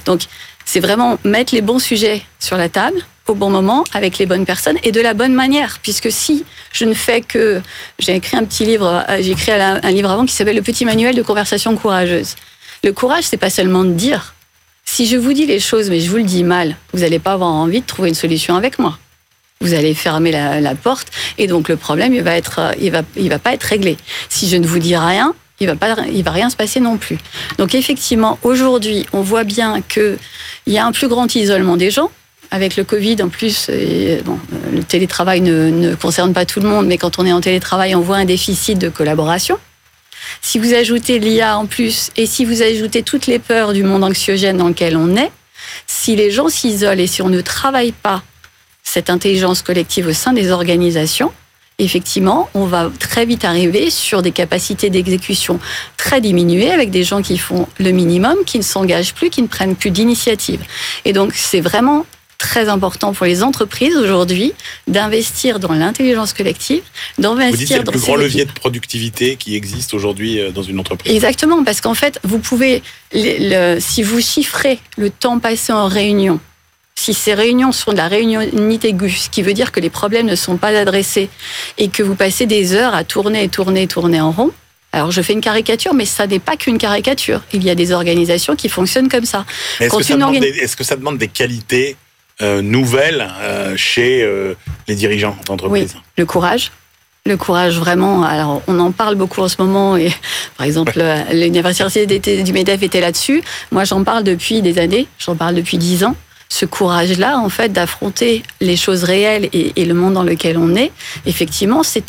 Donc, c'est vraiment mettre les bons sujets sur la table, au bon moment, avec les bonnes personnes et de la bonne manière. Puisque si je ne fais que... J'ai écrit un livre avant qui s'appelle « Le petit manuel de conversation courageuse ». Le courage, c'est pas seulement de dire. Si je vous dis les choses, mais je vous le dis mal, vous n'allez pas avoir envie de trouver une solution avec moi. Vous allez fermer la porte et donc le problème, il va pas être réglé. Si je ne vous dis rien, il va rien se passer non plus. Donc effectivement, aujourd'hui, on voit bien qu'il y a un plus grand isolement des gens. Avec le Covid, en plus, le télétravail ne concerne pas tout le monde, mais quand on est en télétravail, on voit un déficit de collaboration. Si vous ajoutez l'IA en plus, et si vous ajoutez toutes les peurs du monde anxiogène dans lequel on est, si les gens s'isolent et si on ne travaille pas cette intelligence collective au sein des organisations, effectivement, on va très vite arriver sur des capacités d'exécution très diminuées avec des gens qui font le minimum, qui ne s'engagent plus, qui ne prennent plus d'initiative. Et donc, c'est vraiment très important pour les entreprises aujourd'hui d'investir dans l'intelligence collective, d'investir vous dites, c'est le dans plus grand ces levier de productivité qui existe aujourd'hui dans une entreprise. Exactement, parce qu'en fait, vous pouvez, si vous chiffrez le temps passé en réunion, si ces réunions sont de la réunionnite aiguë, ce qui veut dire que les problèmes ne sont pas adressés et que vous passez des heures à tourner en rond. Alors, je fais une caricature, mais ça n'est pas qu'une caricature. Il y a des organisations qui fonctionnent comme ça. Mais est-ce que ça demande des qualités nouvelles chez les dirigeants d'entreprise? Oui, le courage. Le courage, vraiment. Alors, on en parle beaucoup en ce moment. Et, par exemple, l'université du MEDEF était là-dessus. Moi, j'en parle depuis des années. J'en parle depuis 10 ans. Ce courage-là, en fait, d'affronter les choses réelles et le monde dans lequel on est, effectivement, c'est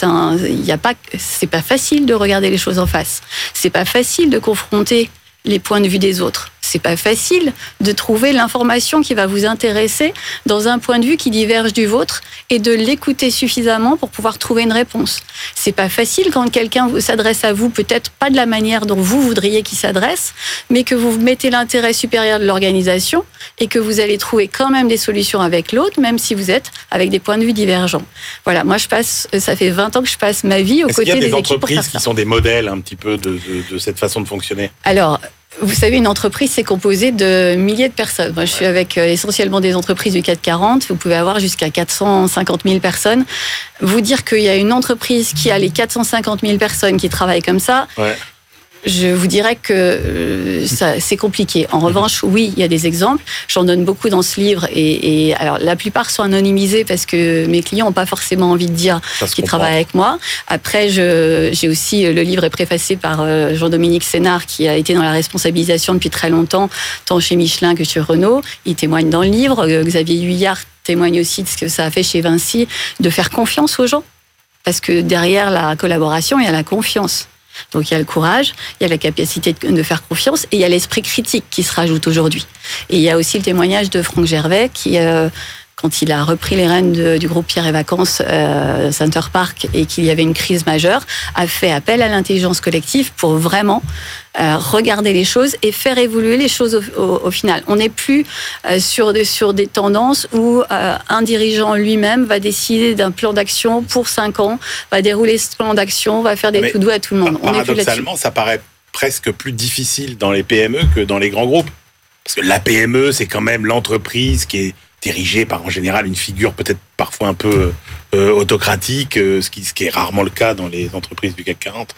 pas facile de regarder les choses en face. C'est pas facile de confronter les points de vue des autres. C'est pas facile de trouver l'information qui va vous intéresser dans un point de vue qui diverge du vôtre et de l'écouter suffisamment pour pouvoir trouver une réponse. C'est pas facile quand quelqu'un s'adresse à vous, peut-être pas de la manière dont vous voudriez qu'il s'adresse, mais que vous mettez l'intérêt supérieur de l'organisation et que vous allez trouver quand même des solutions avec l'autre, même si vous êtes avec des points de vue divergents. Voilà, moi ça fait 20 ans que je passe ma vie aux côtés des équipes. Est-ce qu'il y a des entreprises qui sont des modèles un petit peu de cette façon de fonctionner? Alors, vous savez, une entreprise, c'est composé de milliers de personnes. Moi, je suis avec essentiellement des entreprises du CAC 40. Vous pouvez avoir jusqu'à 450 000 personnes. Vous dire qu'il y a une entreprise qui a les 450 000 personnes qui travaillent comme ça, ouais. Je vous dirais que c'est compliqué. En revanche, oui, il y a des exemples. J'en donne beaucoup dans ce livre. Et alors, la plupart sont anonymisés parce que mes clients n'ont pas forcément envie de dire qu'ils travaillent avec moi. Après, j'ai aussi, le livre est préfacé par Jean-Dominique Sénard, qui a été dans la responsabilisation depuis très longtemps, tant chez Michelin que chez Renault. Il témoigne dans le livre. Xavier Huyard témoigne aussi de ce que ça a fait chez Vinci, de faire confiance aux gens. Parce que derrière la collaboration, il y a la confiance. Donc il y a le courage, il y a la capacité de faire confiance et il y a l'esprit critique qui se rajoute aujourd'hui. Et il y a aussi le témoignage de Franck Gervais qui, quand il a repris les rênes du groupe Pierre et Vacances Center Park et qu'il y avait une crise majeure, a fait appel à l'intelligence collective pour vraiment regarder les choses et faire évoluer les choses au final. On n'est plus sur des tendances où un dirigeant lui-même va décider d'un plan d'action pour 5 ans, va dérouler ce plan d'action, va faire des to-do à tout le monde. Paradoxalement, ça paraît presque plus difficile dans les PME que dans les grands groupes. Parce que la PME, c'est quand même l'entreprise qui est dirigée par, en général, une figure peut-être parfois un peu autocratique, ce qui est rarement le cas dans les entreprises du CAC 40.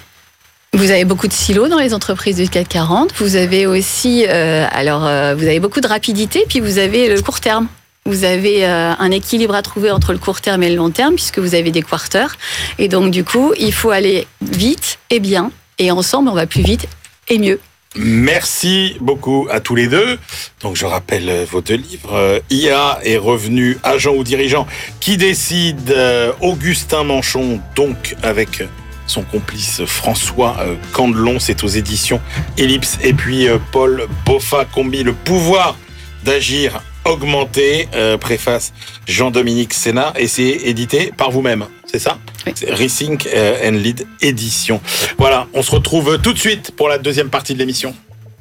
Vous avez beaucoup de silos dans les entreprises du CAC 40. Vous avez aussi, vous avez beaucoup de rapidité, puis vous avez le court terme. Vous avez un équilibre à trouver entre le court terme et le long terme, puisque vous avez des quarters. Et donc, du coup, il faut aller vite et bien. Et ensemble, on va plus vite et mieux. Merci beaucoup à tous les deux. Donc, je rappelle vos 2 livres. IA et revenu, agent ou dirigeant qui décide. Augustin Manchon, donc, avec son complice François Candelon, c'est aux éditions Ellipse. Et puis Paul Boffa-Combi, le pouvoir d'agir augmenté, préface Jean-Dominique Sénard, et c'est édité par vous-même, c'est ça? Oui. C'est Rethink and Lead Édition. Voilà, on se retrouve tout de suite pour la deuxième partie de l'émission.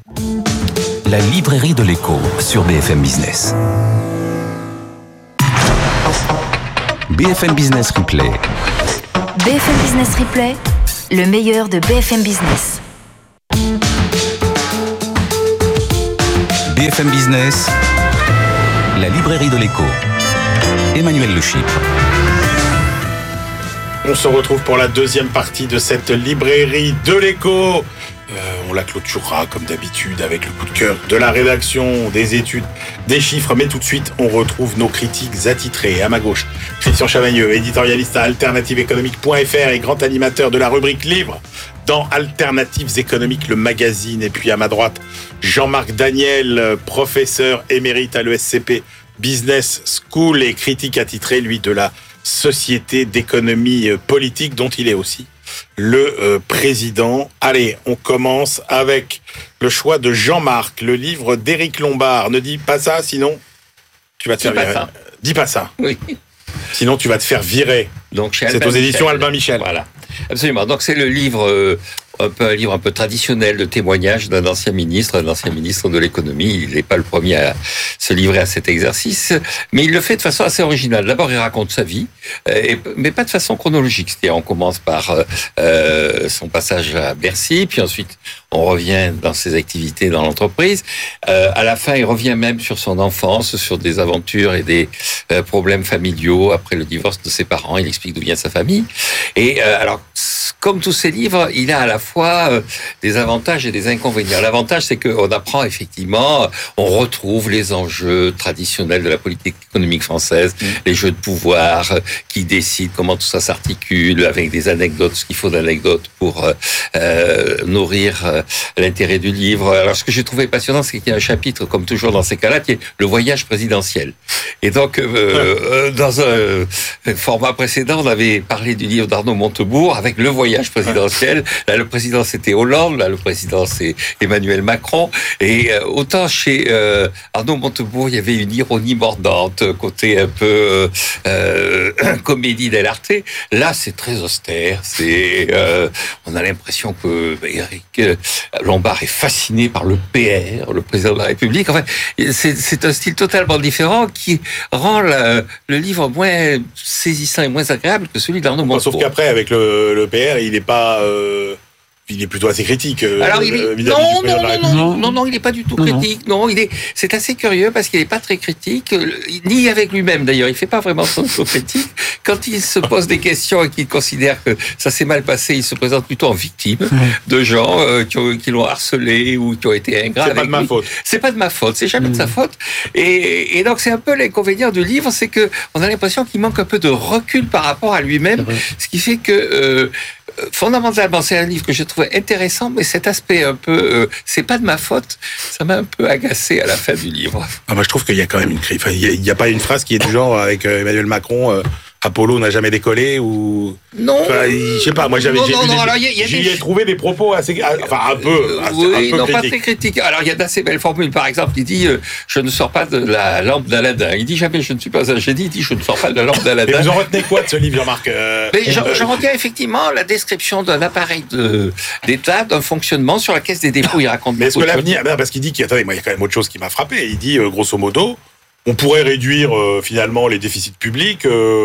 La librairie de l'écho sur BFM Business. BFM Business Replay. BFM Business Replay, le meilleur de BFM Business. BFM Business, la librairie de l'écho. Emmanuel Le Chypre. On se retrouve pour la deuxième partie de cette librairie de l'écho. On la clôturera comme d'habitude avec le coup de cœur de la rédaction, des études, des chiffres. Mais tout de suite, on retrouve nos critiques attitrés. À ma gauche, Christian Chavagneux, éditorialiste à alternativeéconomique.fr et grand animateur de la rubrique livre dans Alternatives économiques, le magazine. Et puis à ma droite, Jean-Marc Daniel, professeur émérite à l'ESCP Business School et critique attitré, lui, de la Société d'économie politique, dont il est aussi le président. Allez, on commence avec le choix de Jean-Marc, le livre d'Éric Lombard. Ne dis pas ça, sinon tu vas te faire virer. Dis pas ça. Oui. Sinon tu vas te faire virer. Donc chez c'est aux éditions Albin Michel. Voilà, absolument. Donc c'est le livre, un livre un peu traditionnel de témoignage d'un ancien ministre de l'économie. Il n'est pas le premier à se livrer à cet exercice, mais il le fait de façon assez originale. D'abord, il raconte sa vie, mais pas de façon chronologique. C'est-à-dire, on commence par son passage à Bercy, puis ensuite on revient dans ses activités dans l'entreprise. À la fin, il revient même sur son enfance, sur des aventures et des problèmes familiaux après le divorce de ses parents. Il explique d'où vient sa famille. Et alors, comme tous ces livres, il a à la fois des avantages et des inconvénients. L'avantage, c'est qu'on apprend effectivement, on retrouve les enjeux traditionnels de la politique économique française, les jeux de pouvoir, qui décident comment tout ça s'articule, avec des anecdotes, ce qu'il faut d'anecdotes pour nourrir l'intérêt du livre. Alors, ce que j'ai trouvé passionnant, c'est qu'il y a un chapitre, comme toujours dans ces cas-là, qui est le voyage présidentiel. Et donc, dans un format précédent, on avait parlé du livre d'Arnaud Montebourg avec le voyage présidentiel. Là, le président, c'était Hollande. Là, le président, c'est Emmanuel Macron. Et autant chez Arnaud Montebourg, il y avait une ironie mordante, côté un peu comédie dell'arte. Là, c'est très austère. On a l'impression que Éric Lombard est fasciné par le PR, le président de la République. Enfin, c'est un style totalement différent qui rend le livre moins saisissant et moins agréable que celui d'Arnaud Montebourg. Sauf qu'après, avec le PR, il n'est pas... il est plutôt assez critique. Alors, il est... Non, il n'est pas du tout critique. Non, c'est assez curieux parce qu'il n'est pas très critique, ni avec lui-même d'ailleurs. Il ne fait pas vraiment son critique. Quand il se pose des questions et qu'il considère que ça s'est mal passé, il se présente plutôt en victime de gens qui l'ont harcelé ou qui ont été ingrats. C'est pas de ma faute. C'est pas de ma faute. C'est jamais de sa faute. Et donc, c'est un peu l'inconvénient du livre, c'est que on a l'impression qu'il manque un peu de recul par rapport à lui-même, ce qui fait que fondamentalement, c'est un livre que je trouvais intéressant, mais cet aspect un peu, c'est pas de ma faute, ça m'a un peu agacé à la fin du livre. Moi, je trouve qu'il y a quand même il n'y a pas une phrase qui est du genre avec Emmanuel Macron. Apollo n'a jamais décollé ou... Non. Je sais pas, moi j'y ai trouvé des propos assez... Enfin, un peu critiques. Pas très critiques. Alors, il y a d'assez belles formules. Par exemple, il dit je ne sors pas de la lampe d'Aladin. Il dit jamais je ne suis pas un génie. Il dit je ne sors pas de la lampe d'Aladin. Et vous en retenez quoi de ce livre, Jean-Marc J'en retiens effectivement la description d'un appareil d'État, d'un fonctionnement sur la Caisse des dépôts. Il raconte mais est-ce que l'avenir... Parce qu'il dit qu'il y a quand même autre chose qui m'a frappé. Il dit, grosso modo, on pourrait réduire finalement les déficits publics...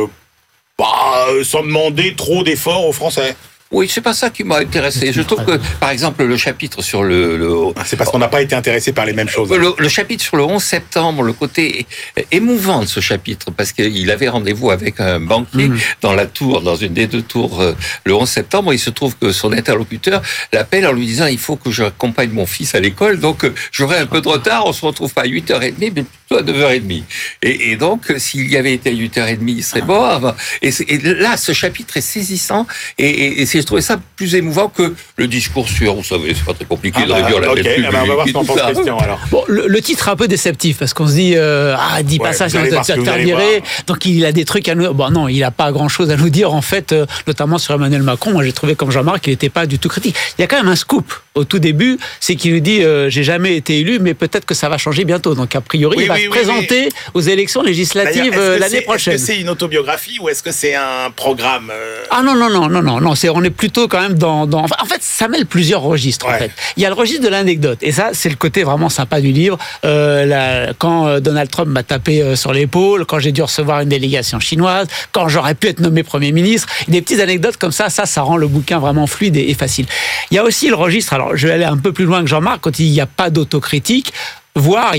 sans demander trop d'efforts aux Français. Oui, c'est pas ça qui m'a intéressé. Je trouve que, par exemple, le chapitre sur c'est parce qu'on n'a pas été intéressé par les mêmes choses. Le chapitre sur le 11 septembre, le côté émouvant de ce chapitre, parce qu'il avait rendez-vous avec un banquier dans une des deux tours, le 11 septembre. Il se trouve que son interlocuteur l'appelle en lui disant il faut que j'accompagne mon fils à l'école, donc j'aurai un peu de retard, on se retrouve pas à 8h30, mais plutôt à 9h30. Et donc, s'il y avait été à 8h30, il serait mort. Et là, ce chapitre est saisissant, et je trouvais ça plus émouvant que le discours sur, vous savez, c'est pas très compliqué de réduire la dette publique. On va voir ce qu'en pense Christian, alors. Bon, le titre est un peu déceptif, parce qu'on se dit, dis pas ça, sinon tu vas te faire virer. Donc il a des trucs à nous... Bon, non, il a pas grand-chose à nous dire, en fait, notamment sur Emmanuel Macron. Moi, j'ai trouvé, comme Jean-Marc, qu'il n'était pas du tout critique. Il y a quand même un scoop au tout début, c'est qu'il nous dit, j'ai jamais été élu, mais peut-être que ça va changer bientôt. Donc, a priori, il va se présenter aux élections législatives l'année prochaine. Est-ce que c'est une autobiographie ou est-ce que c'est un programme Ah non, on est plutôt quand même dans... En fait, ça mêle plusieurs registres, en fait. Il y a le registre de l'anecdote, et ça, c'est le côté vraiment sympa du livre. Quand Donald Trump m'a tapé sur l'épaule, quand j'ai dû recevoir une délégation chinoise, quand j'aurais pu être nommé Premier ministre, des petites anecdotes comme ça rend le bouquin vraiment fluide et facile. Il y a aussi le registre, alors je vais aller un peu plus loin que Jean-Marc, quand il n'y a pas d'autocritique. voire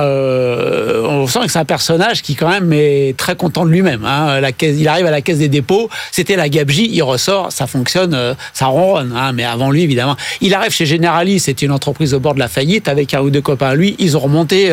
on sent que c'est un personnage qui quand même est très content de lui-même. Hein. Il arrive à la Caisse des dépôts, c'était la gabegie, il ressort, ça fonctionne, ça ronronne. Hein. Mais avant lui, évidemment, il arrive chez Generali, c'est une entreprise au bord de la faillite, avec un ou deux copains à lui, ils ont remonté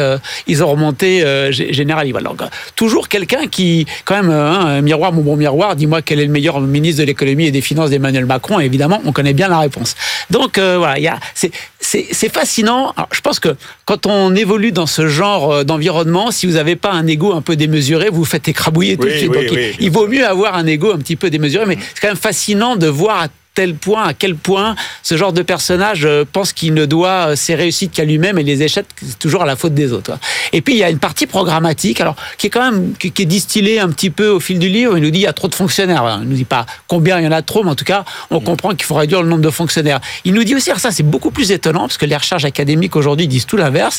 Generali. Voilà. Donc, toujours quelqu'un qui, quand même, miroir, mon bon miroir, dis-moi quel est le meilleur ministre de l'économie et des finances d'Emmanuel Macron. Et évidemment, on connaît bien la réponse. Donc voilà, c'est fascinant. Alors, je pense que quand on évolue dans ce genre d'environnement, si vous n'avez pas un ego un peu démesuré, vous vous faites écrabouiller tout de suite. Donc il vaut mieux avoir un ego un petit peu démesuré, mais c'est quand même fascinant de voir à quel point ce genre de personnage pense qu'il ne doit ses réussites qu'à lui-même et les échecs c'est toujours à la faute des autres. Et puis il y a une partie programmatique, alors qui est quand même qui est distillée un petit peu au fil du livre. Il nous dit il y a trop de fonctionnaires. Il nous dit pas combien il y en a trop, mais en tout cas on comprend qu'il faut réduire le nombre de fonctionnaires. Il nous dit aussi, alors ça c'est beaucoup plus étonnant parce que les recherches académiques aujourd'hui disent tout l'inverse.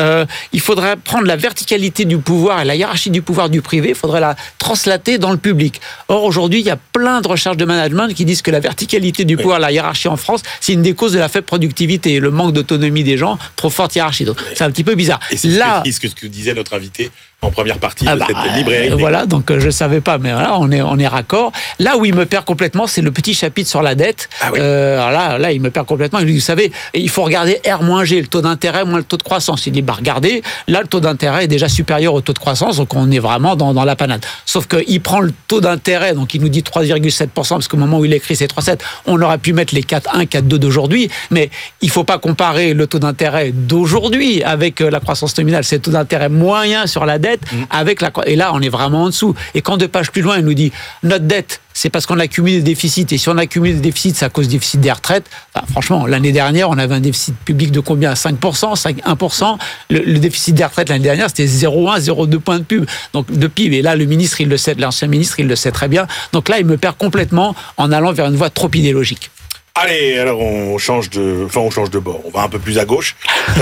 Il faudrait prendre la verticalité du pouvoir et la hiérarchie du pouvoir du privé, il faudrait la translater dans le public. Or aujourd'hui il y a plein de recherches de management qui disent que la verticalité du pouvoir, la hiérarchie en France, c'est une des causes de la faible productivité, le manque d'autonomie des gens, trop forte hiérarchie. Donc, c'est un petit peu bizarre. Et c'est ce que disait notre invité en première partie de cette librairie. Voilà, donc je savais pas, mais voilà, on est raccord. Là où il me perd complètement, c'est le petit chapitre sur la dette. Alors là, il me perd complètement. Il dit, vous savez, il faut regarder R-G, le taux d'intérêt moins le taux de croissance. Il dit, regardez, là, le taux d'intérêt est déjà supérieur au taux de croissance, donc on est vraiment dans la panade. Sauf qu'il prend le taux d'intérêt, donc il nous dit 3,7%, parce qu'au moment où il écrit, c'est 3,7%. On aurait pu mettre les 4,1, 4,2 d'aujourd'hui, mais il faut pas comparer le taux d'intérêt d'aujourd'hui avec la croissance nominale. C'est le taux d'intérêt moyen sur la dette, et là, on est vraiment en dessous. Et quand 2 pages plus loin, il nous dit, notre dette, c'est parce qu'on accumule des déficits. Et si on accumule des déficits, c'est à cause du déficit des retraites. Enfin, franchement, l'année dernière, on avait un déficit public de combien ? 5%, 1%. Le déficit des retraites l'année dernière, c'était 0,1, 0,2 points de PIB. Et là, le ministre, il le sait, l'ancien ministre, il le sait très bien. Donc là, il me perd complètement en allant vers une voie trop idéologique. Allez, alors on change de bord. On va un peu plus à gauche,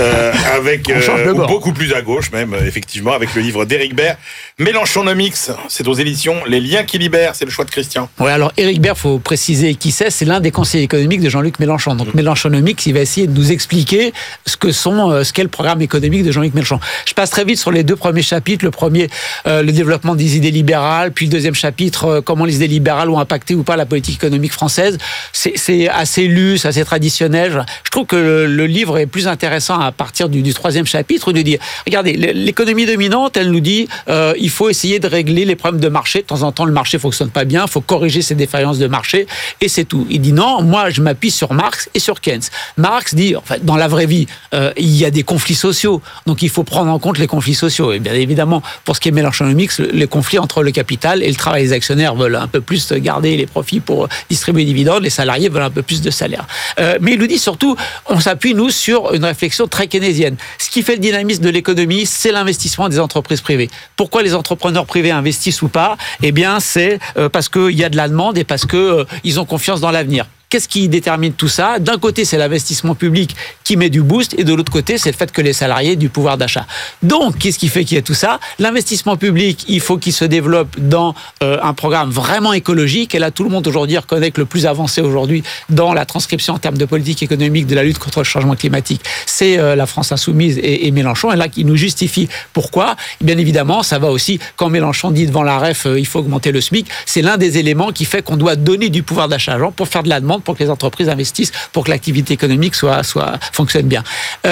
avec beaucoup plus à gauche même, effectivement, avec le livre d'Éric Baird, Mélenchonomics. C'est aux éditions Les Liens qui libèrent. C'est le choix de Christian. Ouais, alors Éric Baird, faut préciser qui c'est. C'est l'un des conseillers économiques de Jean-Luc Mélenchon. Donc Mélenchonomics, il va essayer de nous expliquer ce qu'est le programme économique de Jean-Luc Mélenchon. Je passe très vite sur les 2 premiers chapitres. Le premier, le développement des idées libérales, puis le deuxième chapitre, comment les idées libérales ont impacté ou pas la politique économique française. C'est assez lu, c'est assez traditionnel. Je trouve que le livre est plus intéressant à partir du 3e chapitre, de dire, regardez, l'économie dominante, elle nous dit, il faut essayer de régler les problèmes de marché. De temps en temps, le marché fonctionne pas bien, il faut corriger ces défaillances de marché, et c'est tout. Il dit non, moi, je m'appuie sur Marx et sur Keynes. Marx dit, en fait, dans la vraie vie, il y a des conflits sociaux, donc il faut prendre en compte les conflits sociaux. Et bien évidemment, pour ce qui est Mélenchonomics, les conflits entre le capital et le travail, les actionnaires veulent un peu plus garder les profits pour distribuer les dividendes, les salariés veulent un peu plus de salaire. Mais il nous dit surtout, on s'appuie, nous, sur une réflexion très keynésienne. Ce qui fait le dynamisme de l'économie, c'est l'investissement des entreprises privées. Pourquoi les entrepreneurs privés investissent ou pas ? Eh bien, c'est parce qu'il y a de la demande et parce qu'ils ont confiance dans l'avenir. Qu'est-ce qui détermine tout ça ? D'un côté, c'est l'investissement public qui met du boost, et de l'autre côté, c'est le fait que les salariés aient du pouvoir d'achat. Donc, qu'est-ce qui fait qu'il y a tout ça ? L'investissement public, il faut qu'il se développe dans un programme vraiment écologique. Et là, tout le monde aujourd'hui reconnaît que le plus avancé aujourd'hui dans la transcription en termes de politique économique de la lutte contre le changement climatique, c'est la France insoumise et Mélenchon. Et là, qui nous justifie pourquoi ? Bien évidemment, ça va aussi, quand Mélenchon dit devant la REF, il faut augmenter le SMIC, c'est l'un des éléments qui fait qu'on doit donner du pouvoir d'achat aux gens pour faire de la demande, pour que les entreprises investissent, pour que l'activité économique fonctionne bien.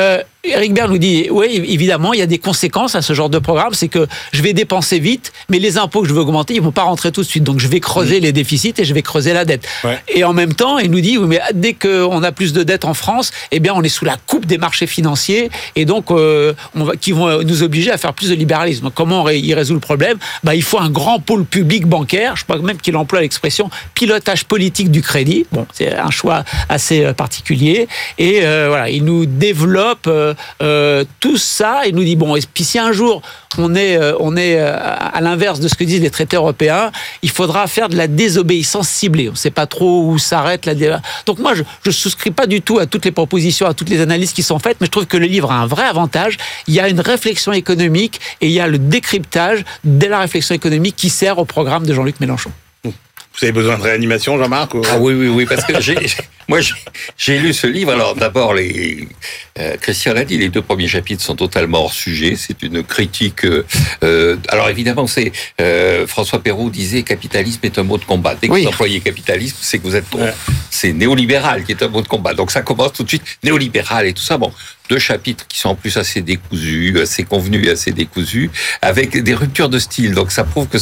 Éric Baird nous dit, oui, évidemment, il y a des conséquences à ce genre de programme, c'est que je vais dépenser vite, mais les impôts que je veux augmenter, ils vont pas rentrer tout de suite, donc je vais creuser les déficits et je vais creuser la dette. Ouais. Et en même temps, il nous dit, oui, mais dès qu'on a plus de dettes en France, eh bien, on est sous la coupe des marchés financiers, et donc, qui vont nous obliger à faire plus de libéralisme. Comment il résout le problème ? Il faut un grand pôle public bancaire, je crois même qu'il emploie l'expression pilotage politique du crédit. Bon, c'est un choix assez particulier, et voilà, il nous développe tout ça, il nous dit bon, et puis si un jour on est à l'inverse de ce que disent les traités européens, il faudra faire de la désobéissance ciblée. On ne sait pas trop où s'arrête la Donc moi, je souscris pas du tout à toutes les propositions, à toutes les analyses qui sont faites, mais je trouve que le livre a un vrai avantage. Il y a une réflexion économique et il y a le décryptage de la réflexion économique qui sert au programme de Jean-Luc Mélenchon. Vous avez besoin de réanimation, Jean-Marc ? Ah oui, parce que Moi, j'ai lu ce livre. Alors, d'abord, Christian l'a dit, les 2 premiers chapitres sont totalement hors sujet. C'est une critique. Alors, évidemment, François Perroux disait capitalisme est un mot de combat. Dès que vous employez capitalisme, c'est que vous êtes contre. C'est néolibéral qui est un mot de combat. Donc, ça commence tout de suite néolibéral et tout ça. Bon, 2 chapitres qui sont en plus assez décousus, assez convenus et assez décousus, avec des ruptures de style. Donc, ça prouve que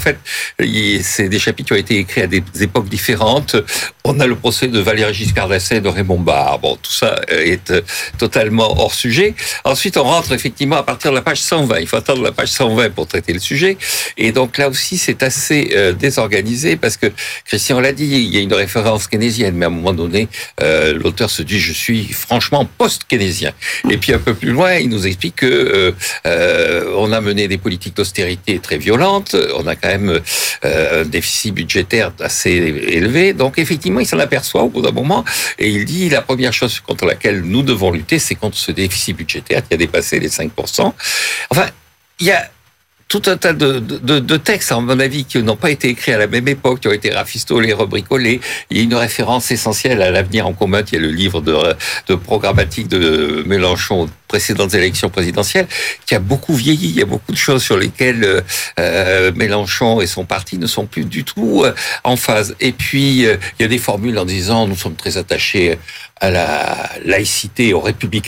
c'est des chapitres qui ont été écrits à des époques différentes. On a le procès de Valéry Giscard d'Estaing et de Raymond Barre. Bon, tout ça est totalement hors sujet. Ensuite, on rentre effectivement à partir de la page 120. Il faut attendre la page 120 pour traiter le sujet. Et donc là aussi, c'est assez désorganisé parce que, Christian l'a dit, il y a une référence keynésienne, mais à un moment donné, l'auteur se dit, je suis franchement post-keynésien. Et puis un peu plus loin, il nous explique que on a mené des politiques d'austérité très violentes, on a quand même un déficit budgétaire assez élevé. Donc effectivement, il s'en aperçoit au bout d'un moment et il dit la première chose contre laquelle nous devons lutter, c'est contre ce déficit budgétaire qui a dépassé les 5%. Enfin, il y a tout un tas de textes, à mon avis, qui n'ont pas été écrits à la même époque, qui ont été rafistolés, rebricolés. Il y a une référence essentielle à l'avenir en commun, qui est le livre de programmatique de Mélenchon aux précédentes élections présidentielles, qui a beaucoup vieilli. Il y a beaucoup de choses sur lesquelles Mélenchon et son parti ne sont plus du tout en phase. Et puis, il y a des formules en disant « nous sommes très attachés à la laïcité, au républicanisme ».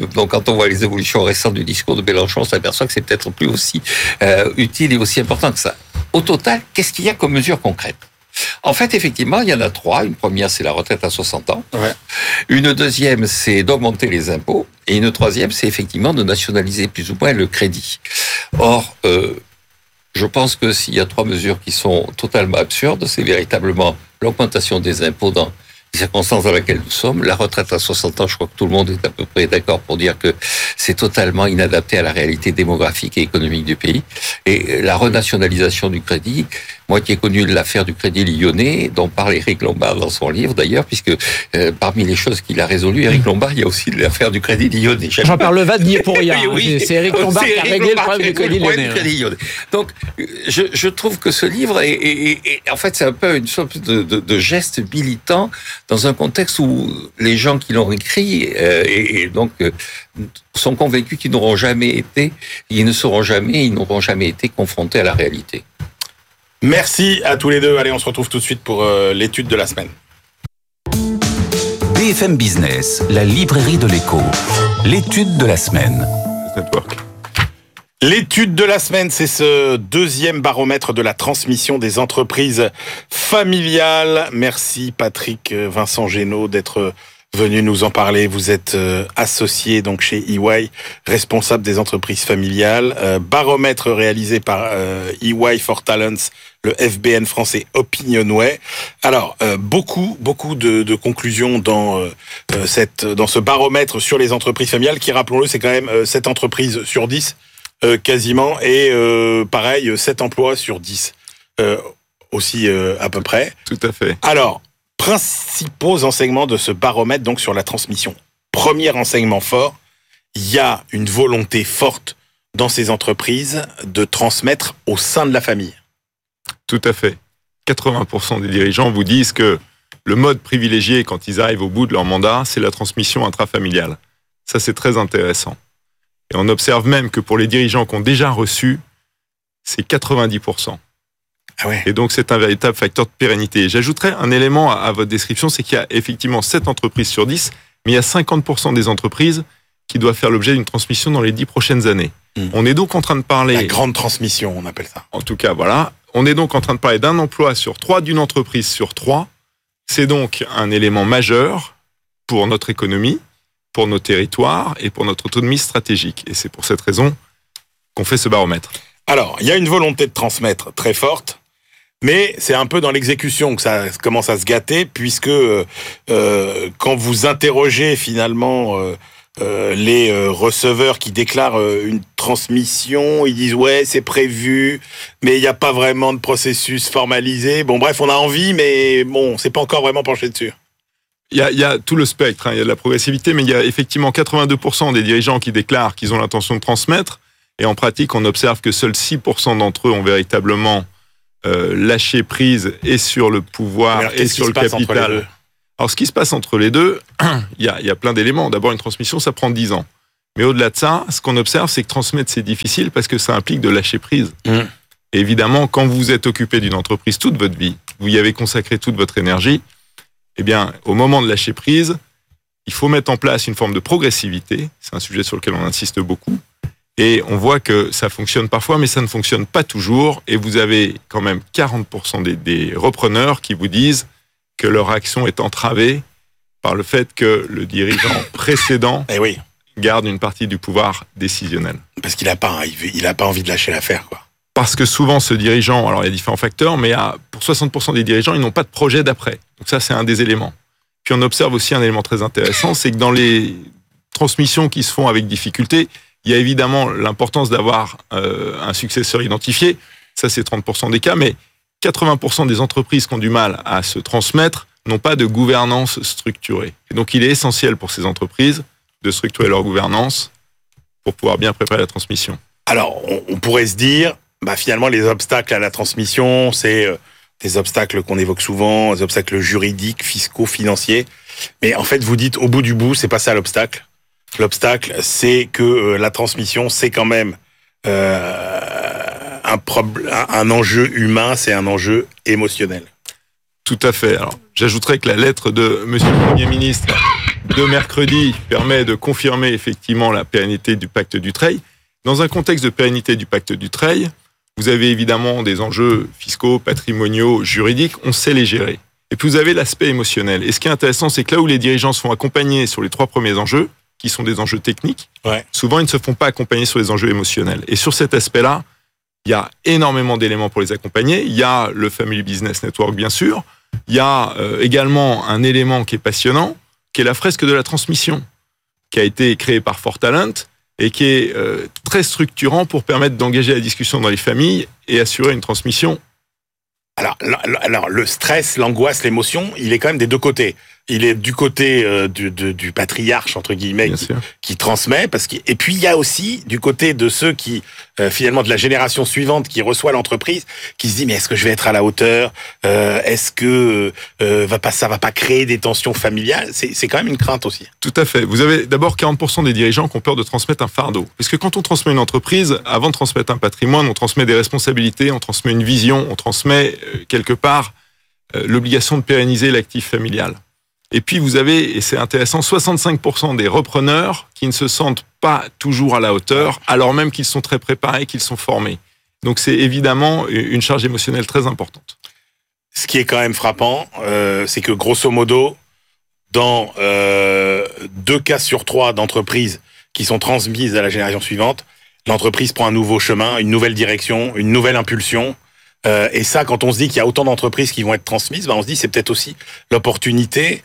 Donc, quand on voit les évolutions récentes du discours de Mélenchon, on s'aperçoit que c'est peut-être plus aussi utile et aussi important que ça. Au total, qu'est-ce qu'il y a comme mesures concrètes ? En fait, effectivement, il y en a 3. Une première, c'est la retraite à 60 ans. Ouais. Une deuxième, c'est d'augmenter les impôts. Et une troisième, c'est effectivement de nationaliser plus ou moins le crédit. Or, je pense que s'il y a 3 mesures qui sont totalement absurdes, c'est véritablement l'augmentation des impôts dans les circonstances dans lesquelles nous sommes. La retraite à 60 ans, je crois que tout le monde est à peu près d'accord pour dire que c'est totalement inadapté à la réalité démographique et économique du pays. Et la renationalisation du crédit, moi qui ai connu l'affaire du Crédit Lyonnais, dont parle Éric Lombard dans son livre d'ailleurs, puisque parmi les choses qu'il a résolues, Éric Lombard, il y a aussi l'affaire du Crédit Lyonnais. Jean-Pierre Levat n'y est pour rien. Oui, c'est Éric Lombard qui a réglé le problème du Crédit Lyonnais. Donc, je trouve que ce livre est en fait, c'est un peu une sorte de geste militant dans un contexte où les gens qui l'ont écrit et donc sont convaincus qu'ils n'auront jamais été, ils n'auront jamais été confrontés à la réalité. Merci à tous les deux. Allez, on se retrouve tout de suite pour l'étude de la semaine. BFM Business, la librairie de l'écho. L'étude de la semaine. L'étude de la semaine, c'est ce 2e baromètre de la transmission des entreprises familiales. Merci Patrick Vincent Génaud d'être venu nous en parler. Vous êtes associé donc chez EY, responsable des entreprises familiales. Baromètre réalisé par EY for Talents, le FBN français Opinionway. Alors, beaucoup de conclusions dans ce baromètre sur les entreprises familiales qui, rappelons-le, c'est quand même 7 entreprises sur 10 quasiment, et pareil, 7 emplois sur 10 aussi à peu près. Tout à fait. Alors, principaux enseignements de ce baromètre donc sur la transmission. Premier enseignement fort, il y a une volonté forte dans ces entreprises de transmettre au sein de la famille. Tout à fait. 80% des dirigeants vous disent que le mode privilégié quand ils arrivent au bout de leur mandat, c'est la transmission intrafamiliale. Ça, c'est très intéressant. Et on observe même que pour les dirigeants qui ont déjà reçu, c'est 90%. Ah ouais. Et donc, c'est un véritable facteur de pérennité. J'ajouterais un élément à votre description, c'est qu'il y a effectivement 7 entreprises sur 10, mais il y a 50% des entreprises qui doivent faire l'objet d'une transmission dans les 10 prochaines années. On est donc en train de parler... La grande transmission, on appelle ça. En tout cas, voilà. On est donc en train de parler d'un emploi sur 3, d'une entreprise sur 3. C'est donc un élément majeur pour notre économie, pour nos territoires et pour notre autonomie stratégique. Et c'est pour cette raison qu'on fait ce baromètre. Alors, il y a une volonté de transmettre très forte, mais c'est un peu dans l'exécution que ça commence à se gâter, puisque quand vous interrogez finalement les receveurs qui déclarent une transmission, ils disent « ouais, c'est prévu, mais il n'y a pas vraiment de processus formalisé. » Bon, bref, on a envie, mais bon, on s'est pas encore vraiment penché dessus. Il y a tout le spectre, hein. Il y a de la progressivité, mais il y a effectivement 82% des dirigeants qui déclarent qu'ils ont l'intention de transmettre. Et en pratique, on observe que seuls 6% d'entre eux ont véritablement lâché prise et sur le pouvoir et sur le capital. Alors, ce qui se passe entre les deux, il y a plein d'éléments. D'abord, une transmission, ça prend 10 ans. Mais au-delà de ça, ce qu'on observe, c'est que transmettre, c'est difficile parce que ça implique de lâcher prise. Et évidemment, quand vous êtes occupé d'une entreprise toute votre vie, vous y avez consacré toute votre énergie, eh bien, au moment de lâcher prise, il faut mettre en place une forme de progressivité. C'est un sujet sur lequel on insiste beaucoup. Et on voit que ça fonctionne parfois, mais ça ne fonctionne pas toujours. Et vous avez quand même 40% des repreneurs qui vous disent que leur action est entravée par le fait que le dirigeant précédent garde une partie du pouvoir décisionnel. Parce qu'il n'a pas envie de lâcher l'affaire, quoi. Parce que souvent, ce dirigeant, alors il y a différents facteurs, mais pour 60% des dirigeants, ils n'ont pas de projet d'après. Donc ça, c'est un des éléments. Puis on observe aussi un élément très intéressant, c'est que dans les transmissions qui se font avec difficulté, il y a évidemment l'importance d'avoir un successeur identifié. Ça, c'est 30% des cas, mais 80% des entreprises qui ont du mal à se transmettre n'ont pas de gouvernance structurée. Et donc, il est essentiel pour ces entreprises de structurer leur gouvernance pour pouvoir bien préparer la transmission. Alors, on pourrait se dire, finalement, les obstacles à la transmission, c'est des obstacles qu'on évoque souvent, des obstacles juridiques, fiscaux, financiers. Mais en fait, vous dites, au bout du bout, c'est pas ça l'obstacle. L'obstacle, c'est que la transmission, c'est quand même un enjeu humain, c'est un enjeu émotionnel. Tout à fait. Alors, j'ajouterais que la lettre de Monsieur le Premier ministre de mercredi permet de confirmer effectivement la pérennité du pacte Dutreil. Dans un contexte de pérennité du pacte Dutreil, vous avez évidemment des enjeux fiscaux, patrimoniaux, juridiques, on sait les gérer. Et puis vous avez l'aspect émotionnel. Et ce qui est intéressant, c'est que là où les dirigeants se font accompagner sur les 3 premiers enjeux, qui sont des enjeux techniques, souvent ils ne se font pas accompagner sur les enjeux émotionnels. Et sur cet aspect-là, il y a énormément d'éléments pour les accompagner. Il y a le Family Business Network, bien sûr. Il y a également un élément qui est passionnant, qui est la fresque de la transmission, qui a été créée par Fortalent et qui est très structurant pour permettre d'engager la discussion dans les familles et assurer une transmission. Alors le stress, l'angoisse, l'émotion, il est quand même des deux côtés. Il est du côté du patriarche, entre guillemets, qui transmet, et puis il y a aussi du côté de ceux qui, finalement, de la génération suivante qui reçoit l'entreprise, qui se dit, mais est-ce que je vais être à la hauteur? Est-ce que ça va pas créer des tensions familiales? C'est quand même une crainte aussi. Tout à fait. Vous avez d'abord 40% des dirigeants qui ont peur de transmettre un fardeau. Parce que quand on transmet une entreprise, avant de transmettre un patrimoine, on transmet des responsabilités, on transmet une vision, on transmet quelque part l'obligation de pérenniser l'actif familial. Et puis vous avez, et c'est intéressant, 65% des repreneurs qui ne se sentent pas toujours à la hauteur, alors même qu'ils sont très préparés, qu'ils sont formés. Donc c'est évidemment une charge émotionnelle très importante. Ce qui est quand même frappant, c'est que grosso modo, dans 2 cas sur 3 d'entreprises qui sont transmises à la génération suivante, l'entreprise prend un nouveau chemin, une nouvelle direction, une nouvelle impulsion. Et ça, quand on se dit qu'il y a autant d'entreprises qui vont être transmises, on se dit c'est peut-être aussi l'opportunité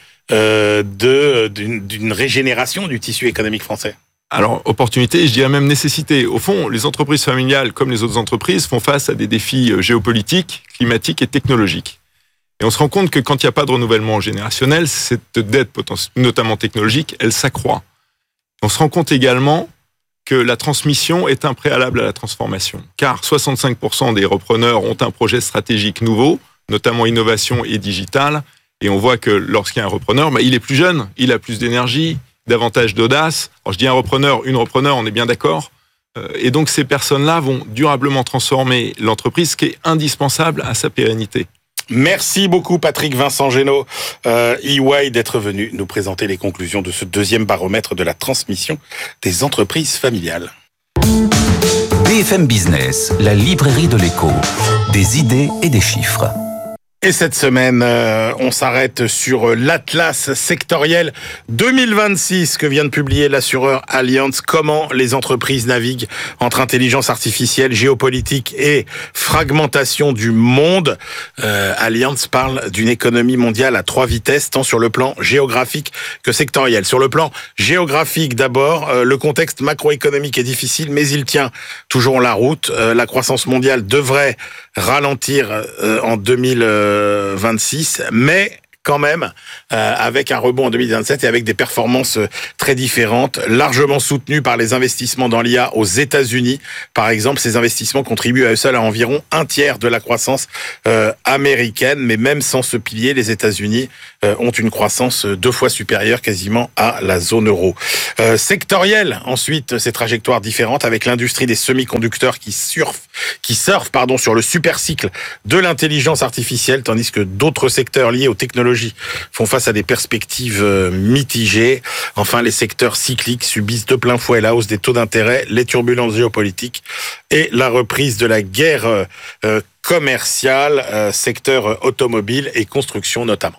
d'une régénération du tissu économique français. Alors, opportunité, je dirais même nécessité. Au fond, les entreprises familiales, comme les autres entreprises, font face à des défis géopolitiques, climatiques et technologiques. Et on se rend compte que quand il n'y a pas de renouvellement générationnel, cette dette, notamment technologique, elle s'accroît. On se rend compte également que la transmission est un préalable à la transformation. Car 65% des repreneurs ont un projet stratégique nouveau, notamment innovation et digital. Et on voit que lorsqu'il y a un repreneur, il est plus jeune, il a plus d'énergie, davantage d'audace. Alors je dis un repreneur, une repreneur, on est bien d'accord. Et donc ces personnes-là vont durablement transformer l'entreprise, ce qui est indispensable à sa pérennité. Merci beaucoup Patrick Vincent Génaud, EY, d'être venu nous présenter les conclusions de ce 2e baromètre de la transmission des entreprises familiales. BFM Business, la librairie de l'écho, des idées et des chiffres. Et cette semaine, on s'arrête sur l'Atlas sectoriel 2026 que vient de publier l'assureur Allianz. Comment les entreprises naviguent entre intelligence artificielle, géopolitique et fragmentation du monde. Allianz parle d'une économie mondiale à 3 vitesses, tant sur le plan géographique que sectoriel. Sur le plan géographique, d'abord, le contexte macroéconomique est difficile, mais il tient toujours la route. La croissance mondiale devrait ralentir en 2026, mais quand même, avec un rebond en 2027 et avec des performances très différentes, largement soutenues par les investissements dans l'IA aux États-Unis. Par exemple, ces investissements contribuent à eux seuls à environ un tiers de la croissance américaine, mais même sans ce pilier, les États-Unis ont une croissance 2 fois supérieure quasiment à la zone euro. Sectoriel, ensuite, ces trajectoires différentes avec l'industrie des semi-conducteurs qui surfe sur le super cycle de l'intelligence artificielle, tandis que d'autres secteurs liés aux technologies font face à des perspectives mitigées. Enfin, les secteurs cycliques subissent de plein fouet la hausse des taux d'intérêt, les turbulences géopolitiques et la reprise de la guerre commerciale, secteur automobile et construction notamment.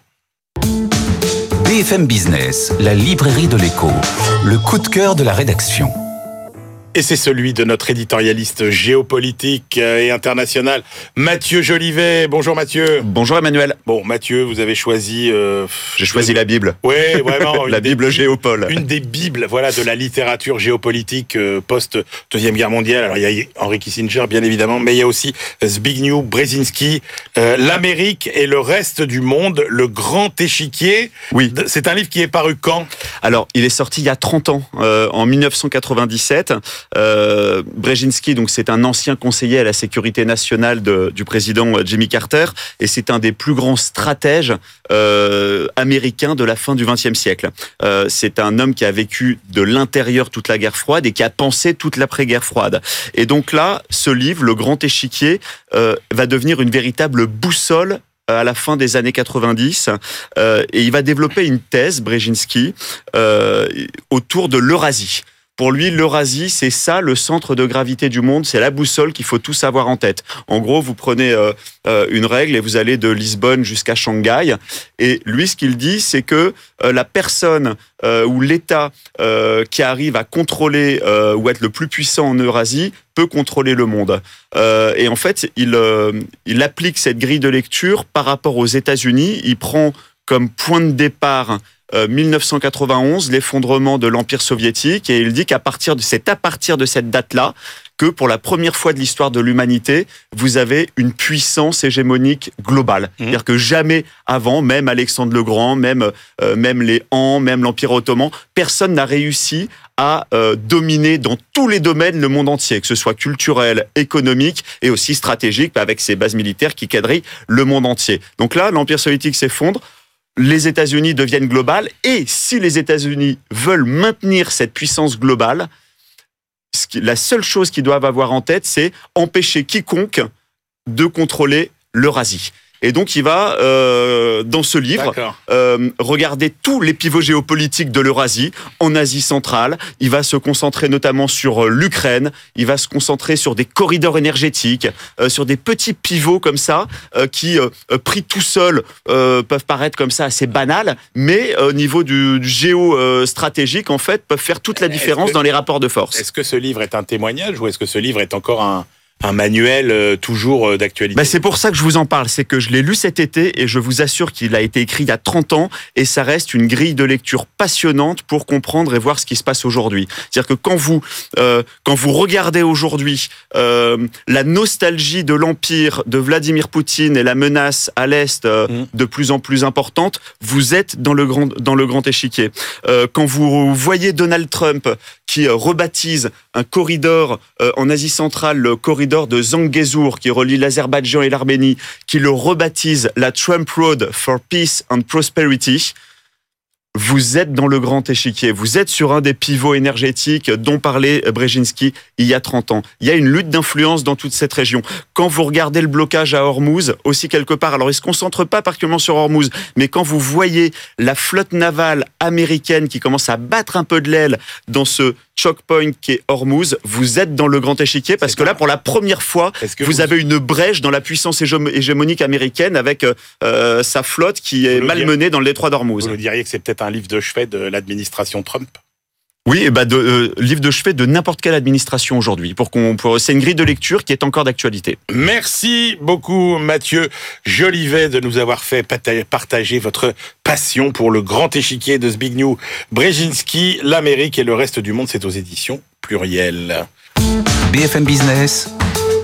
BFM Business, la librairie de l'écho, le coup de cœur de la rédaction. Et c'est celui de notre éditorialiste géopolitique et international, Mathieu Jolivet. Bonjour Mathieu. Bonjour Emmanuel. Bon, Mathieu, vous avez choisi... J'ai choisi la Bible. Oui, vraiment. La Bible Géopole. Une des bibles, voilà, de la littérature géopolitique post-Deuxième Guerre mondiale. Alors, il y a Henry Kissinger, bien évidemment, mais il y a aussi Zbigniew Brzezinski, l'Amérique et le reste du monde, le grand échiquier. Oui. C'est un livre qui est paru quand ? Alors, il est sorti il y a 30 ans, en 1997. Brzezinski, donc c'est un ancien conseiller à la sécurité nationale du président Jimmy Carter, et c'est un des plus grands stratèges américains de la fin du XXe siècle. C'est un homme qui a vécu de l'intérieur toute la guerre froide et qui a pensé toute l'après-guerre froide. Et donc là, ce livre, Le Grand Échiquier, va devenir une véritable boussole à la fin des années 90, et il va développer une thèse, Brzezinski, autour de l'Eurasie. Pour lui, l'Eurasie, c'est ça, le centre de gravité du monde, c'est la boussole qu'il faut tous avoir en tête. En gros, vous prenez une règle et vous allez de Lisbonne jusqu'à Shanghai. Et lui, ce qu'il dit, c'est que la personne ou l'État qui arrive à contrôler ou être le plus puissant en Eurasie peut contrôler le monde. Et en fait, il applique cette grille de lecture par rapport aux États-Unis. Il prend comme point de départ 1991, l'effondrement de l'Empire soviétique, et il dit qu'à partir de cette date-là que pour la première fois de l'histoire de l'humanité, vous avez une puissance hégémonique globale. C'est-à-dire que jamais avant, même Alexandre le Grand, même les Han, même l'Empire ottoman, personne n'a réussi à dominer dans tous les domaines le monde entier, que ce soit culturel, économique et aussi stratégique, avec ses bases militaires qui quadrillent le monde entier. Donc là, l'Empire soviétique s'effondre, les États-Unis deviennent globales, et si les États-Unis veulent maintenir cette puissance globale, la seule chose qu'ils doivent avoir en tête, c'est empêcher quiconque de contrôler l'Eurasie. Et donc, il va, dans ce livre, regarder tous les pivots géopolitiques de l'Eurasie, en Asie centrale. Il va se concentrer notamment sur l'Ukraine. Il va se concentrer sur des corridors énergétiques, sur des petits pivots comme ça, qui, pris tout seuls, peuvent paraître comme ça assez banals, mais au niveau du géostratégique, en fait, peuvent faire toute la différence dans les rapports de force. Est-ce que ce livre est un témoignage ou est-ce que ce livre est encore un manuel toujours d'actualité? C'est pour ça que je vous en parle, c'est que je l'ai lu cet été et je vous assure qu'il a été écrit il y a 30 ans et ça reste une grille de lecture passionnante pour comprendre et voir ce qui se passe aujourd'hui. C'est-à-dire que quand vous regardez aujourd'hui la nostalgie de l'Empire de Vladimir Poutine et la menace à l'Est de plus en plus importante, vous êtes dans le grand échiquier. Quand vous voyez Donald Trump qui rebaptise un corridor en Asie centrale, le corridor de Zangezur qui relie l'Azerbaïdjan et l'Arménie, qui le rebaptise la Trump Road for Peace and Prosperity, vous êtes dans le grand échiquier. Vous êtes sur un des pivots énergétiques dont parlait Brzezinski il y a 30 ans. Il y a une lutte d'influence dans toute cette région. Quand vous regardez le blocage à Hormuz, aussi quelque part, alors il ne se concentre pas particulièrement sur Hormuz, mais quand vous voyez la flotte navale américaine qui commence à battre un peu de l'aile dans ce choke point qui est Hormuz, vous êtes dans le grand échiquier parce que là, pour la première fois, vous avez une brèche dans la puissance hégémonique américaine avec sa flotte qui est malmenée dans le détroit d'Hormuz. Vous diriez que c'est peut-être un livre de chevet de l'administration Trump? Oui, livre de chevet de n'importe quelle administration aujourd'hui. C'est une grille de lecture qui est encore d'actualité. Merci beaucoup Mathieu Jolivet de nous avoir fait partager votre passion pour le grand échiquier de Zbigniew Brzezinski, l'Amérique et le reste du monde. C'est aux éditions Pluriel. BFM Business,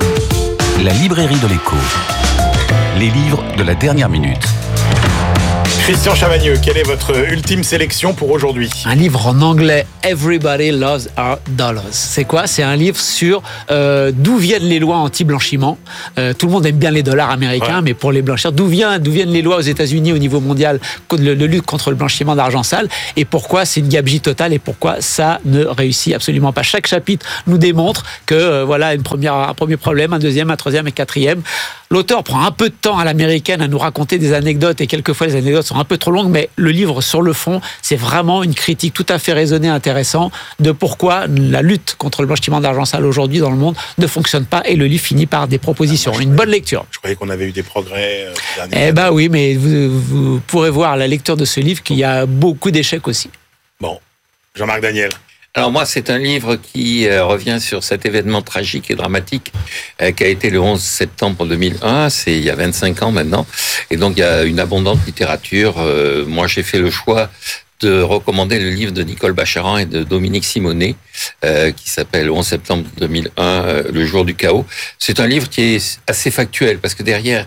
la librairie de l'écho. Les livres de la dernière minute. Christian Chavagneux, quelle est votre ultime sélection pour aujourd'hui? Un livre en anglais, Everybody Loves Our Dollars. C'est quoi? C'est un livre sur d'où viennent les lois anti-blanchiment. Tout le monde aime bien les dollars américains, mais pour les blanchir, d'où viennent les lois aux États-Unis au niveau mondial de lutte contre le blanchiment d'argent sale, et pourquoi c'est une gabegie totale et pourquoi ça ne réussit absolument pas. Chaque chapitre nous démontre que voilà un premier problème, un deuxième, un troisième et quatrième. L'auteur prend un peu de temps à l'américaine à nous raconter des anecdotes, et quelquefois les anecdotes sont un peu trop longues, mais le livre sur le fond, c'est vraiment une critique tout à fait raisonnée, intéressante de pourquoi la lutte contre le blanchiment d'argent sale aujourd'hui dans le monde ne fonctionne pas, et le livre finit par des propositions. Une bonne lecture. Je croyais qu'on avait eu des progrès. Oui, mais vous pourrez voir à la lecture de ce livre qu'il y a beaucoup d'échecs aussi. Bon, Jean-Marc Daniel. Alors moi, c'est un livre qui revient sur cet événement tragique et dramatique qui a été le 11 septembre 2001, c'est il y a 25 ans maintenant, et donc il y a une abondante littérature. Moi, j'ai fait le choix de recommander le livre de Nicole Bacharan et de Dominique Simonet, qui s'appelle le 11 septembre 2001, Le jour du chaos. C'est un livre qui est assez factuel, parce que derrière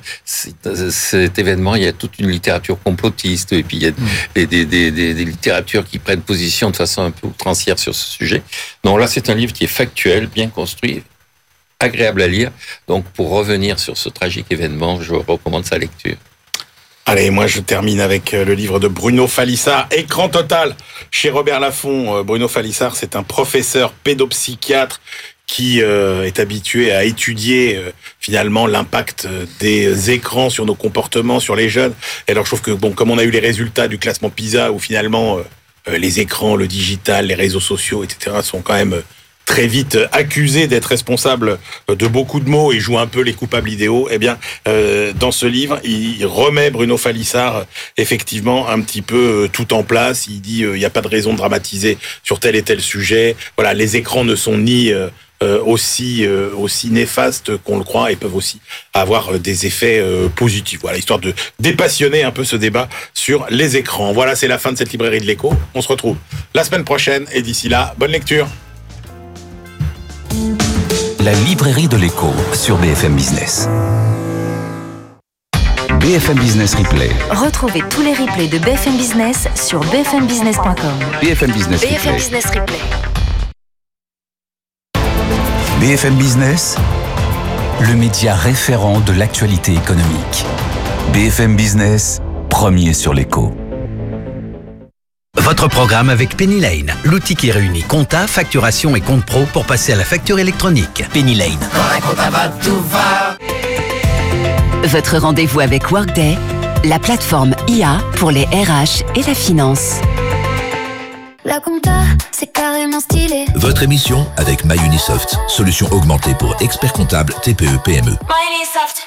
cet événement, il y a toute une littérature complotiste, et puis il y a des littératures qui prennent position de façon un peu outrancière sur ce sujet. Donc là, c'est un livre qui est factuel, bien construit, agréable à lire. Donc pour revenir sur ce tragique événement, je recommande sa lecture. Allez, moi je termine avec le livre de Bruno Falissard, Écran total, chez Robert Laffont. Bruno Falissard, c'est un professeur pédopsychiatre qui est habitué à étudier finalement l'impact des écrans sur nos comportements, sur les jeunes. Et alors je trouve que, bon, comme on a eu les résultats du classement PISA, où finalement les écrans, le digital, les réseaux sociaux, etc. sont quand même très vite accusé d'être responsable de beaucoup de maux et joue un peu les coupables idéaux, eh bien, dans ce livre, il remet Bruno Falissard effectivement un petit peu tout en place. Il dit il n'y a pas de raison de dramatiser sur tel et tel sujet. Voilà, les écrans ne sont ni aussi néfastes qu'on le croit et peuvent aussi avoir des effets positifs. Voilà, histoire de dépassionner un peu ce débat sur les écrans. Voilà, c'est la fin de cette librairie de l'écho. On se retrouve la semaine prochaine et d'ici là, bonne lecture. La librairie de l'écho sur BFM Business. BFM Business Replay. Retrouvez tous les replays de BFM Business sur bfmbusiness.com. BFM Business Replay. BFM Business Replay. BFM Business, le média référent de l'actualité économique. BFM Business, premier sur l'écho. Votre programme avec Penny Lane, l'outil qui réunit compta, facturation et compte pro pour passer à la facture électronique. Penny Lane. Votre rendez-vous avec Workday, la plateforme IA pour les RH et la finance. La compta, c'est carrément stylé. Votre émission avec MyUnisoft, solution augmentée pour experts comptables TPE PME. MyUnisoft.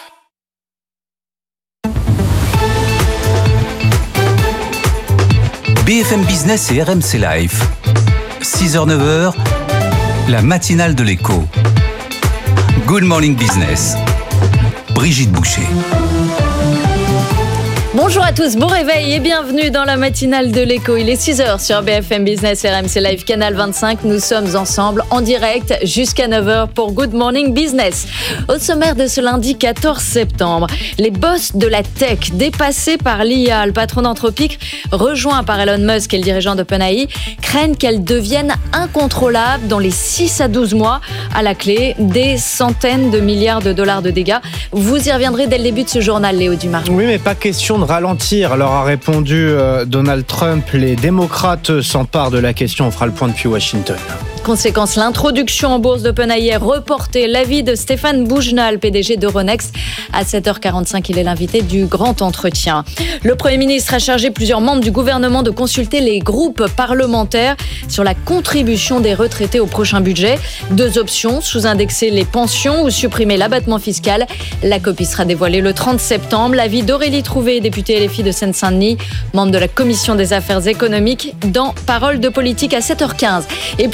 BFM Business et RMC Live. 6h-9h, la matinale de l'écho. Good Morning Business. Brigitte Boucher. Bonjour à tous, bon réveil et bienvenue dans la matinale de l'écho. Il est 6h sur BFM Business RMC Live, canal 25. Nous sommes ensemble en direct jusqu'à 9h pour Good Morning Business. Au sommaire de ce lundi 14 septembre, les boss de la tech dépassés par l'IA, le patron d'Anthropic, rejoint par Elon Musk et le dirigeant d'OpenAI, craignent qu'elle devienne incontrôlable dans les 6 à 12 mois. À la clé, des centaines de milliards de dollars de dégâts. Vous y reviendrez dès le début de ce journal, Léo Dumas. Oui, mais pas question de ralentir, leur a répondu Donald Trump. Les démocrates s'emparent de la question. On fera le point depuis Washington. Conséquence, l'introduction en bourse d'OpenAI est reportée. L'avis de Stéphane Boujnal, PDG d'Euronext. À 7h45, il est l'invité du grand entretien. Le Premier ministre a chargé plusieurs membres du gouvernement de consulter les groupes parlementaires sur la contribution des retraités au prochain budget. 2 options, sous-indexer les pensions ou supprimer l'abattement fiscal. La copie sera dévoilée le 30 septembre. L'avis d'Aurélie Trouvé, députée LFI de Seine-Saint-Denis, membre de la Commission des affaires économiques, dans Parole de politique à 7h15. Et puis le tour de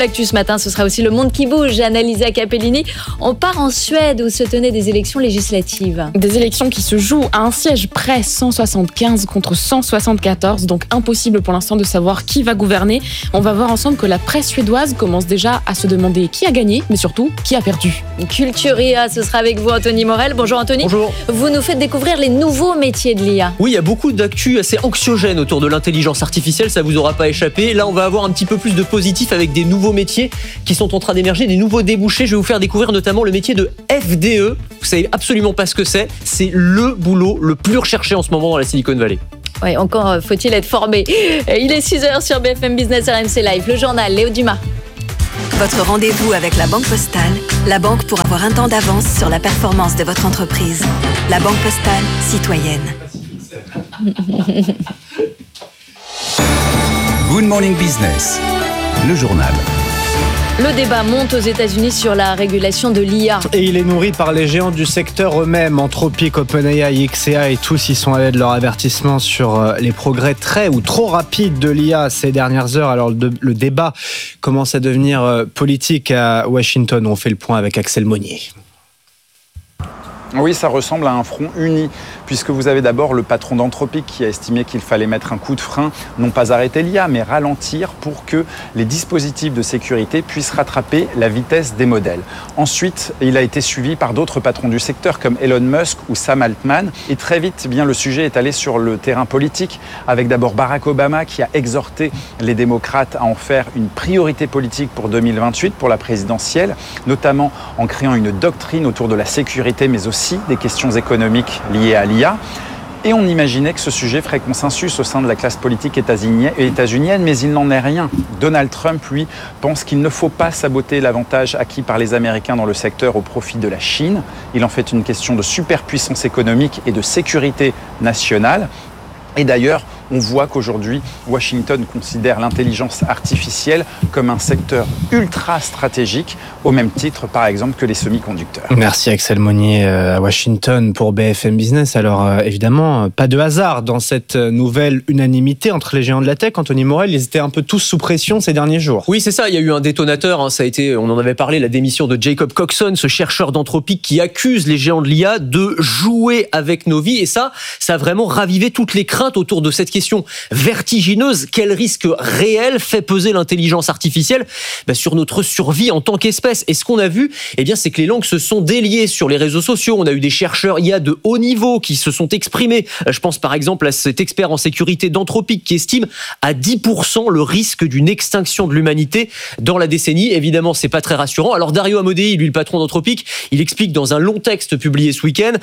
l'actu ce matin, ce sera aussi le monde qui bouge, Annalisa Capellini. On part en Suède où se tenaient des élections législatives. Des élections qui se jouent à un siège près, 175 contre 174, donc impossible pour l'instant de savoir qui va gouverner. On va voir ensemble que la presse suédoise commence déjà à se demander qui a gagné, mais surtout qui a perdu. Culturia, ce sera avec vous Anthony Morel. Bonjour Anthony. Bonjour. Vous nous faites découvrir les nouveaux métiers de l'IA. Oui, il y a beaucoup d'actu assez anxiogène autour de l'intelligence artificielle, ça vous aura pas échappé. Là, on va avoir un petit peu plus de positif avec des nouveaux métiers qui sont en train d'émerger, des nouveaux débouchés. Je vais vous faire découvrir notamment le métier de FDE. Vous savez absolument pas ce que c'est. C'est le boulot le plus recherché en ce moment dans la Silicon Valley. Oui, encore faut-il être formé. Il est 6h sur BFM Business RMC Live. Le journal, Léo Dumas. Votre rendez-vous avec la Banque Postale, la banque pour avoir un temps d'avance sur la performance de votre entreprise. La Banque Postale, citoyenne. Good Morning Business, le journal. Le débat monte aux États-Unis sur la régulation de l'IA. Et il est nourri par les géants du secteur eux-mêmes, Anthropic, OpenAI, XAI, et tous y sont allés de leur avertissement sur les progrès très ou trop rapides de l'IA ces dernières heures. Alors le débat commence à devenir politique à Washington. On fait le point avec Axel Monnier. Oui, ça ressemble à un front uni, puisque vous avez d'abord le patron d'Anthropic qui a estimé qu'il fallait mettre un coup de frein, non pas arrêter l'IA, mais ralentir pour que les dispositifs de sécurité puissent rattraper la vitesse des modèles. Ensuite, il a été suivi par d'autres patrons du secteur comme Elon Musk ou Sam Altman. Et très vite, le sujet est allé sur le terrain politique, avec d'abord Barack Obama qui a exhorté les démocrates à en faire une priorité politique pour 2028, pour la présidentielle, notamment en créant une doctrine autour de la sécurité, mais aussi des questions économiques liées à l'IA. Et on imaginait que ce sujet ferait consensus au sein de la classe politique états-unienne, mais il n'en est rien. Donald Trump, lui, pense qu'il ne faut pas saboter l'avantage acquis par les Américains dans le secteur au profit de la Chine. Il en fait une question de superpuissance économique et de sécurité nationale. Et d'ailleurs, on voit qu'aujourd'hui, Washington considère l'intelligence artificielle comme un secteur ultra stratégique, au même titre, par exemple, que les semi-conducteurs. Merci Axel Monnier à Washington pour BFM Business. Alors évidemment, pas de hasard dans cette nouvelle unanimité entre les géants de la tech. Anthony Morel, ils étaient un peu tous sous pression ces derniers jours. Oui, c'est ça, il y a eu un détonateur, ça a été, on en avait parlé, la démission de Jacob Coxon, ce chercheur d'Anthropic qui accuse les géants de l'IA de jouer avec nos vies. Et ça a vraiment ravivé toutes les craintes autour de cette question vertigineuse. Quel risque réel fait peser l'intelligence artificielle sur notre survie en tant qu'espèce? Et ce qu'on a vu, c'est que les langues se sont déliées sur les réseaux sociaux. On a eu des chercheurs IA de haut niveau qui se sont exprimés. Je pense par exemple à cet expert en sécurité d'Anthropic qui estime à 10% le risque d'une extinction de l'humanité dans la décennie. Évidemment, c'est pas très rassurant. Alors Dario Amodei, lui le patron d'Anthropic, il explique dans un long texte publié ce week-end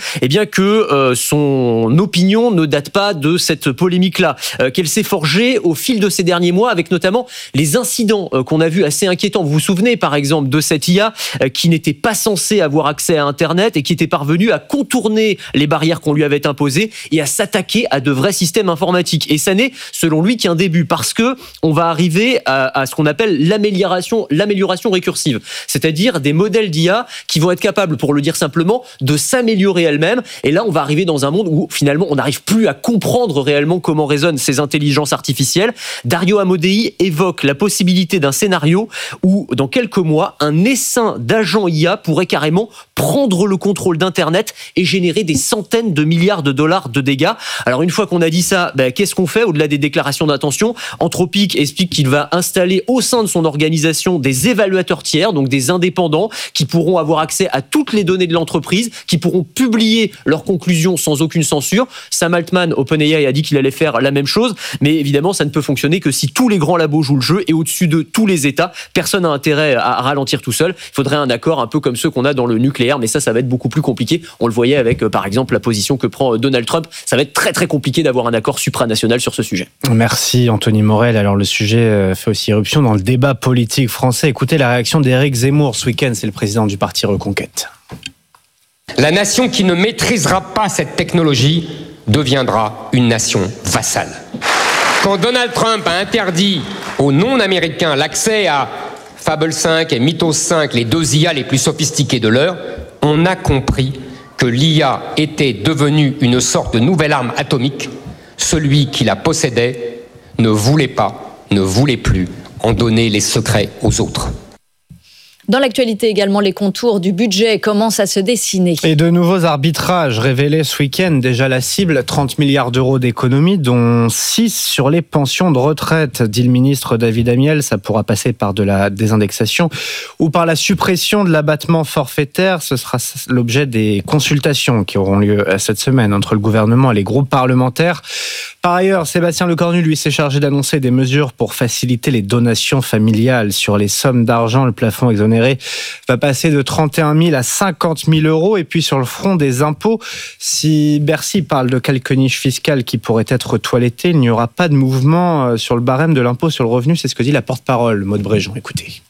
que son opinion ne date pas de cette polémique-là, qu'elle s'est forgée au fil de ces derniers mois avec notamment les incidents qu'on a vus assez inquiétants. Vous vous souvenez par exemple de cette IA qui n'était pas censée avoir accès à Internet et qui était parvenue à contourner les barrières qu'on lui avait imposées et à s'attaquer à de vrais systèmes informatiques. Et ça n'est, selon lui, qu'un début parce que on va arriver à ce qu'on appelle l'amélioration récursive, c'est-à-dire des modèles d'IA qui vont être capables, pour le dire simplement, de s'améliorer elles-mêmes. Et là, on va arriver dans un monde où finalement on n'arrive plus à comprendre réellement comment résonnent ces intelligences artificielles. Dario Amodei évoque la possibilité d'un scénario où, dans quelques mois, un essaim d'agents IA pourrait carrément prendre le contrôle d'Internet et générer des centaines de milliards de dollars de dégâts. Alors une fois qu'on a dit ça, qu'est-ce qu'on fait au-delà des déclarations d'intention? Anthropic explique qu'il va installer au sein de son organisation des évaluateurs tiers, donc des indépendants, qui pourront avoir accès à toutes les données de l'entreprise, qui pourront publier leurs conclusions sans aucune censure. Sam Altman, OpenAI, a dit qu'il allait faire la même chose, mais évidemment, ça ne peut fonctionner que si tous les grands labos jouent le jeu et au-dessus de tous les États. Personne n'a intérêt à ralentir tout seul. Il faudrait un accord un peu comme ceux qu'on a dans le nucléaire, mais ça va être beaucoup plus compliqué. On le voyait avec, par exemple, la position que prend Donald Trump. Ça va être très très compliqué d'avoir un accord supranational sur ce sujet. Merci Anthony Morel. Alors le sujet fait aussi éruption dans le débat politique français. Écoutez la réaction d'Éric Zemmour ce week-end, c'est le président du parti Reconquête. La nation qui ne maîtrisera pas cette technologie deviendra une nation vassale. Quand Donald Trump a interdit aux non-américains l'accès à Fable 5 et Mythos 5, les deux IA les plus sophistiqués de l'heure, on a compris que l'IA était devenue une sorte de nouvelle arme atomique. Celui qui la possédait ne voulait plus en donner les secrets aux autres. Dans l'actualité également, les contours du budget commencent à se dessiner. Et de nouveaux arbitrages révélés ce week-end. Déjà la cible, 30 milliards d'euros d'économies, dont 6 sur les pensions de retraite, dit le ministre David Amiel. Ça pourra passer par de la désindexation ou par la suppression de l'abattement forfaitaire. Ce sera l'objet des consultations qui auront lieu cette semaine entre le gouvernement et les groupes parlementaires. Par ailleurs, Sébastien Lecornu, lui, s'est chargé d'annoncer des mesures pour faciliter les donations familiales. Sur les sommes d'argent, le plafond exonéré va passer de 31 000 à 50 000 euros. Et puis sur le front des impôts, si Bercy parle de quelques niches fiscales qui pourraient être toilettées, il n'y aura pas de mouvement sur le barème de l'impôt sur le revenu. C'est ce que dit la porte-parole, Maude Bréjon. Écoutez.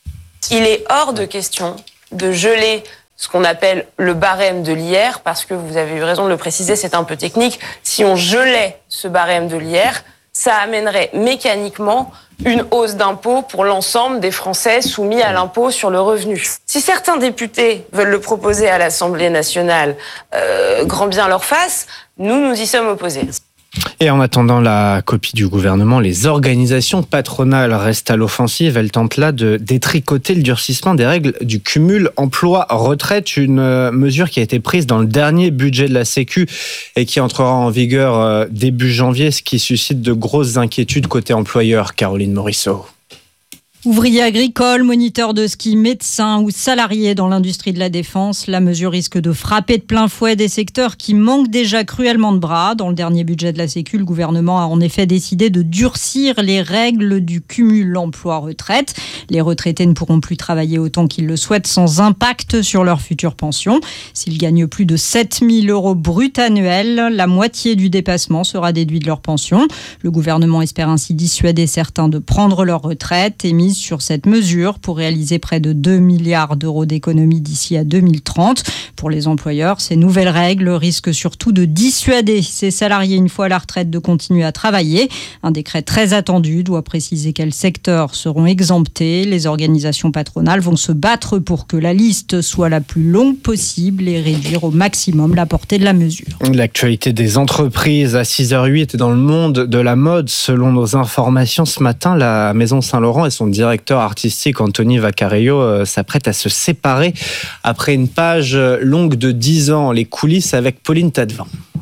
Il est hors de question de geler ce qu'on appelle le barème de l'IR, parce que vous avez eu raison de le préciser, c'est un peu technique. Si on gelait ce barème de l'IR, ça amènerait mécaniquement une hausse d'impôt pour l'ensemble des Français soumis à l'impôt sur le revenu. Si certains députés veulent le proposer à l'Assemblée nationale, grand bien leur fasse, nous y sommes opposés. Et en attendant la copie du gouvernement, les organisations patronales restent à l'offensive. Elles tentent là de détricoter le durcissement des règles du cumul emploi-retraite, une mesure qui a été prise dans le dernier budget de la Sécu et qui entrera en vigueur début janvier, ce qui suscite de grosses inquiétudes côté employeur. Caroline Morisseau. Ouvriers agricoles, moniteurs de ski, médecins ou salariés dans l'industrie de la défense, la mesure risque de frapper de plein fouet des secteurs qui manquent déjà cruellement de bras. Dans le dernier budget de la Sécu, le gouvernement a en effet décidé de durcir les règles du cumul emploi-retraite. Les retraités ne pourront plus travailler autant qu'ils le souhaitent sans impact sur leur future pension. S'ils gagnent plus de 7 000 euros brut annuels, la moitié du dépassement sera déduit de leur pension. Le gouvernement espère ainsi dissuader certains de prendre leur retraite et mise sur cette mesure pour réaliser près de 2 milliards d'euros d'économies d'ici à 2030. Pour les employeurs, ces nouvelles règles risquent surtout de dissuader ces salariés une fois à la retraite de continuer à travailler. Un décret très attendu doit préciser quels secteurs seront exemptés. Les organisations patronales vont se battre pour que la liste soit la plus longue possible et réduire au maximum la portée de la mesure. L'actualité des entreprises à 6h08 dans le monde de la mode. Selon nos informations ce matin, la Maison Saint-Laurent et son directeur artistique Anthony Vaccarello s'apprête à se séparer après une page longue de 10 ans. Les coulisses avec Pauline Tadevin.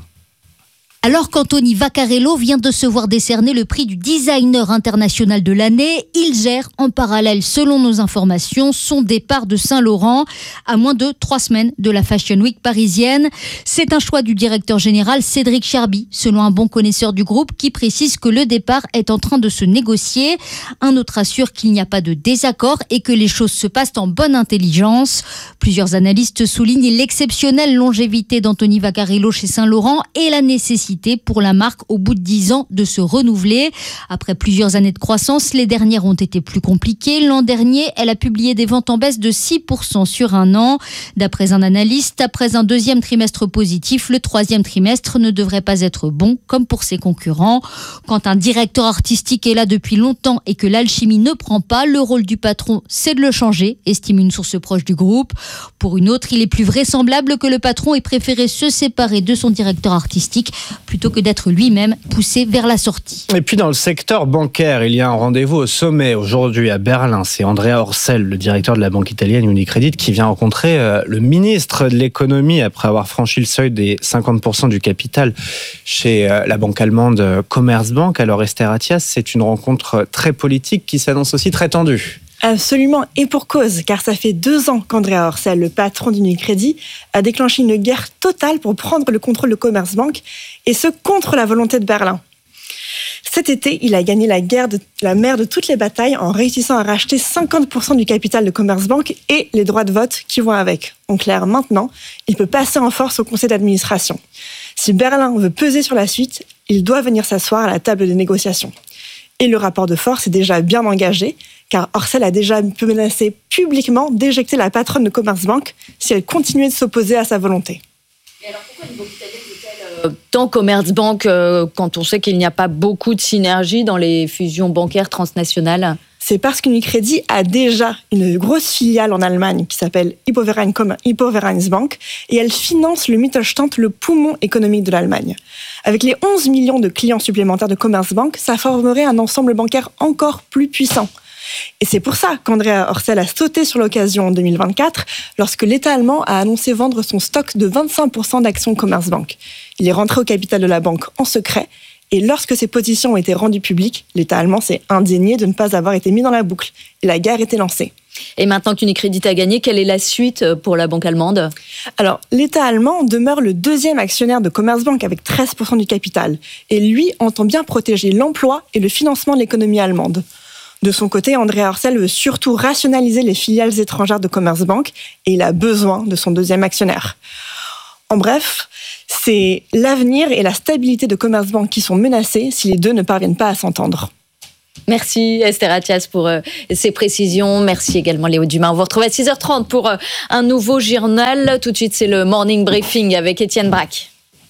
Alors qu'Anthony Vaccarello vient de se voir décerner le prix du designer international de l'année, il gère en parallèle, selon nos informations, son départ de Saint-Laurent à moins de 3 semaines de la Fashion Week parisienne. C'est un choix du directeur général Cédric Charby, selon un bon connaisseur du groupe qui précise que le départ est en train de se négocier. Un autre assure qu'il n'y a pas de désaccord et que les choses se passent en bonne intelligence. Plusieurs analystes soulignent l'exceptionnelle longévité d'Anthony Vaccarello chez Saint-Laurent et la nécessité pour la marque au bout de 10 ans de se renouveler. Après plusieurs années de croissance, les dernières ont été plus compliquées. L'an dernier, elle a publié des ventes en baisse de 6% sur un an. D'après un analyste, après un deuxième trimestre positif, le troisième trimestre ne devrait pas être bon, comme pour ses concurrents. Quand un directeur artistique est là depuis longtemps et que l'alchimie ne prend pas, le rôle du patron, c'est de le changer, estime une source proche du groupe. Pour une autre, il est plus vraisemblable que le patron ait préféré se séparer de son directeur artistique plutôt que d'être lui-même poussé vers la sortie. Et puis dans le secteur bancaire, il y a un rendez-vous au sommet aujourd'hui à Berlin. C'est Andrea Orcel, le directeur de la banque italienne Unicredit, qui vient rencontrer le ministre de l'économie après avoir franchi le seuil des 50% du capital chez la banque allemande Commerzbank. Alors Esther Attias, c'est une rencontre très politique qui s'annonce aussi très tendue. Absolument, et pour cause, car ça fait 2 ans qu'Andrea Orcel, le patron d'Unicredit, a déclenché une guerre totale pour prendre le contrôle de Commerzbank, et ce contre la volonté de Berlin. Cet été, il a gagné la mère de toutes les batailles en réussissant à racheter 50% du capital de Commerzbank et les droits de vote qui vont avec. En clair, maintenant, il peut passer en force au conseil d'administration. Si Berlin veut peser sur la suite, il doit venir s'asseoir à la table des négociations. Et le rapport de force est déjà bien engagé, car Orcel a déjà menacé publiquement d'éjecter la patronne de Commerzbank si elle continuait de s'opposer à sa volonté. Et alors pourquoi une banque italienne dans Commerzbank quand on sait qu'il n'y a pas beaucoup de synergie dans les fusions bancaires transnationales ? C'est parce qu'Unicredit a déjà une grosse filiale en Allemagne qui s'appelle Hypovereinsbank et elle finance le Mittelstand, le poumon économique de l'Allemagne. Avec les 11 millions de clients supplémentaires de Commerzbank, ça formerait un ensemble bancaire encore plus puissant. Et c'est pour ça qu'Andrea Orcel a sauté sur l'occasion en 2024 lorsque l'État allemand a annoncé vendre son stock de 25% d'actions Commerzbank. Il est rentré au capital de la banque en secret et lorsque ces positions ont été rendues publiques, l'État allemand s'est indigné de ne pas avoir été mis dans la boucle et la guerre était lancée. Et maintenant qu'Unicredit a gagné, quelle est la suite pour la banque allemande ? Alors, l'État allemand demeure le deuxième actionnaire de Commerzbank avec 13% du capital et lui entend bien protéger l'emploi et le financement de l'économie allemande. De son côté, Andrea Orcel veut surtout rationaliser les filiales étrangères de Commerzbank et il a besoin de son deuxième actionnaire. En bref, c'est l'avenir et la stabilité de Commerzbank qui sont menacés si les deux ne parviennent pas à s'entendre. Merci Esther Attias pour ces précisions. Merci également Léo Dumas. On vous retrouve à 6h30 pour un nouveau journal. Tout de suite, c'est le Morning Briefing avec Étienne Braque.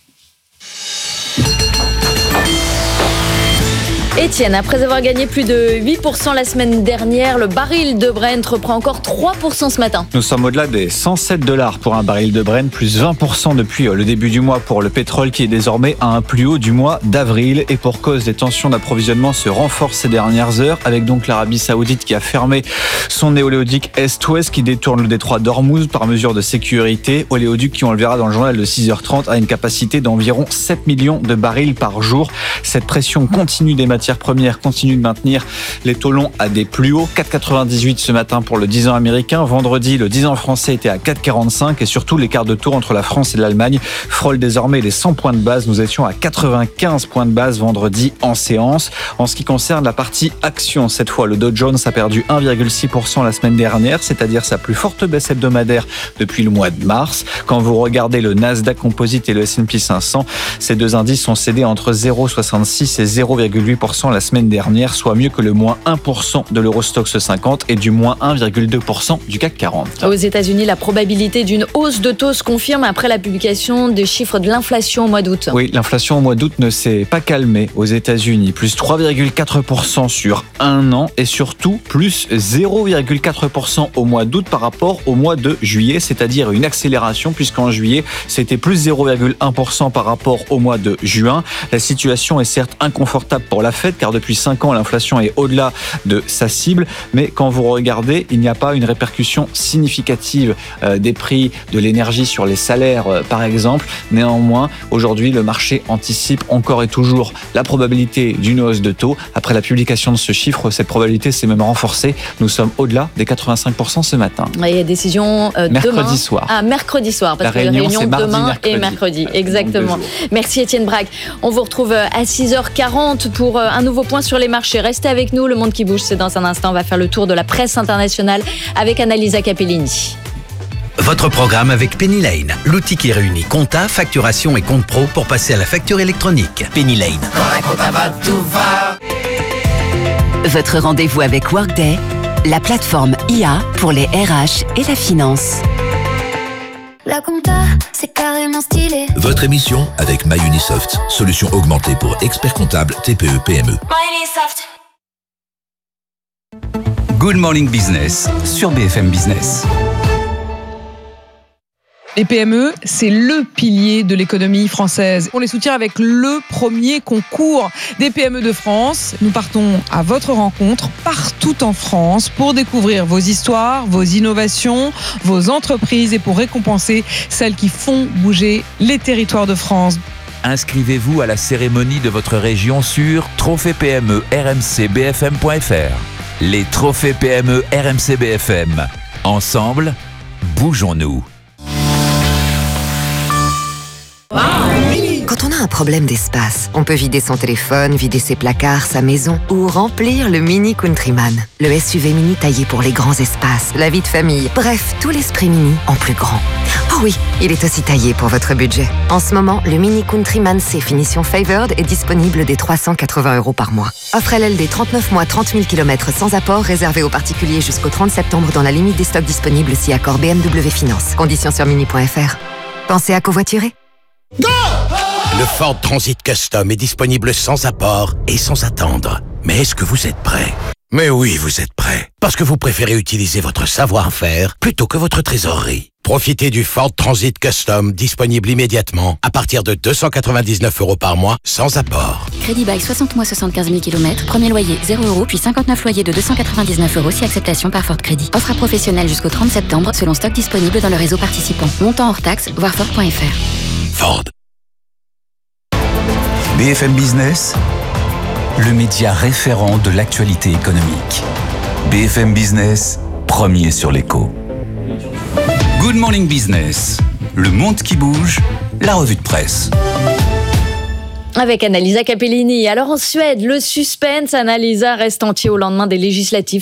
Étienne, après avoir gagné plus de 8% la semaine dernière, le baril de Brent reprend encore 3% ce matin. Nous sommes au-delà des $107 pour un baril de Brent, plus 20% depuis le début du mois pour le pétrole qui est désormais à un plus haut du mois d'avril. Et pour cause, les tensions d'approvisionnement se renforcent ces dernières heures, avec donc l'Arabie Saoudite qui a fermé son oléoduc Est-Ouest qui détourne le détroit d'Ormuz par mesure de sécurité. Oléoduc qui, on le verra dans le journal de 6h30, a une capacité d'environ 7 millions de barils par jour. Cette pression continue des matières premières continue de maintenir les taux longs à des plus hauts. 4,98 ce matin pour le 10 ans américain. Vendredi, le 10 ans français était à 4,45 et surtout l'écart de taux entre la France et l'Allemagne frôle désormais les 100 points de base. Nous étions à 95 points de base vendredi en séance. En ce qui concerne la partie action, cette fois, le Dow Jones a perdu 1,6% la semaine dernière, c'est-à-dire sa plus forte baisse hebdomadaire depuis le mois de mars. Quand vous regardez le Nasdaq Composite et le S&P 500, ces deux indices ont cédé entre 0,66 et 0,8% la semaine dernière, soit mieux que le moins 1% de l'Eurostoxx 50 et du moins 1,2% du CAC 40. Aux États-Unis, la probabilité d'une hausse de taux se confirme après la publication des chiffres de l'inflation au mois d'août. Oui, l'inflation au mois d'août ne s'est pas calmée aux États-Unis. Plus 3,4% sur un an et surtout plus 0,4% au mois d'août par rapport au mois de juillet, c'est-à-dire une accélération puisqu'en juillet, c'était plus 0,1% par rapport au mois de juin. La situation est certes inconfortable pour la Fed car depuis 5 ans, l'inflation est au-delà de sa cible. Mais quand vous regardez, il n'y a pas une répercussion significative des prix de l'énergie sur les salaires, par exemple. Néanmoins, aujourd'hui, le marché anticipe encore et toujours la probabilité d'une hausse de taux. Après la publication de ce chiffre, cette probabilité s'est même renforcée. Nous sommes au-delà des 85% ce matin. Il y a décision mercredi demain. soir. Ah, mercredi soir, parce la que la réunion c'est mardi, demain mercredi. et mercredi. Exactement. Merci Étienne Braque. On vous retrouve à 6h40 pour un nouveau point sur les marchés. Restez avec nous, le monde qui bouge, c'est dans un instant. On va faire le tour de la presse internationale avec Annalisa Capellini. Votre programme avec Penny Lane, l'outil qui réunit compta, facturation et compte pro pour passer à la facture électronique. Penny Lane. Votre rendez-vous avec Workday, la plateforme IA pour les RH et la finance. La compta, c'est carrément stylé. Votre émission avec MyUnisoft, solution augmentée pour experts comptables TPE PME. MyUnisoft. Good Morning Business sur BFM Business. Les PME, c'est le pilier de l'économie française. On les soutient avec le premier concours des PME de France. Nous partons à votre rencontre partout en France pour découvrir vos histoires, vos innovations, vos entreprises et pour récompenser celles qui font bouger les territoires de France. Inscrivez-vous à la cérémonie de votre région sur trophée PME RMC BFM.fr. Les trophées PME RMC BFM. Ensemble, bougeons-nous. Quand on a un problème d'espace, on peut vider son téléphone, vider ses placards, sa maison ou remplir le Mini Countryman. Le SUV mini taillé pour les grands espaces, la vie de famille, bref, tout l'esprit mini en plus grand. Oh oui, il est aussi taillé pour votre budget. En ce moment, le Mini Countryman C finition Favored est disponible dès 380 € par mois. Offre LLD 39 mois, 30 000 km sans apport, réservé aux particuliers jusqu'au 30 septembre dans la limite des stocks disponibles si accord BMW Finance. Conditions sur mini.fr. Pensez à covoiturer. Go! Le Ford Transit Custom est disponible sans apport et sans attendre. Mais est-ce que vous êtes prêt? Mais oui, vous êtes prêts. Parce que vous préférez utiliser votre savoir-faire plutôt que votre trésorerie. Profitez du Ford Transit Custom disponible immédiatement à partir de 299 € par mois sans apport. Crédit bail 60 mois 75 000 km, premier loyer 0 € puis 59 loyers de 299 € si acceptation par Ford Crédit. Offre à professionnels jusqu'au 30 septembre selon stock disponible dans le réseau participant. Montant hors taxe, voir Ford.fr. Ford. BFM Business, le média référent de l'actualité économique. BFM Business, premier sur l'écho. Good Morning Business, le monde qui bouge, la revue de presse. Avec Annalisa Capellini. Alors en Suède, le suspense, Annalisa, reste entier au lendemain des législatives.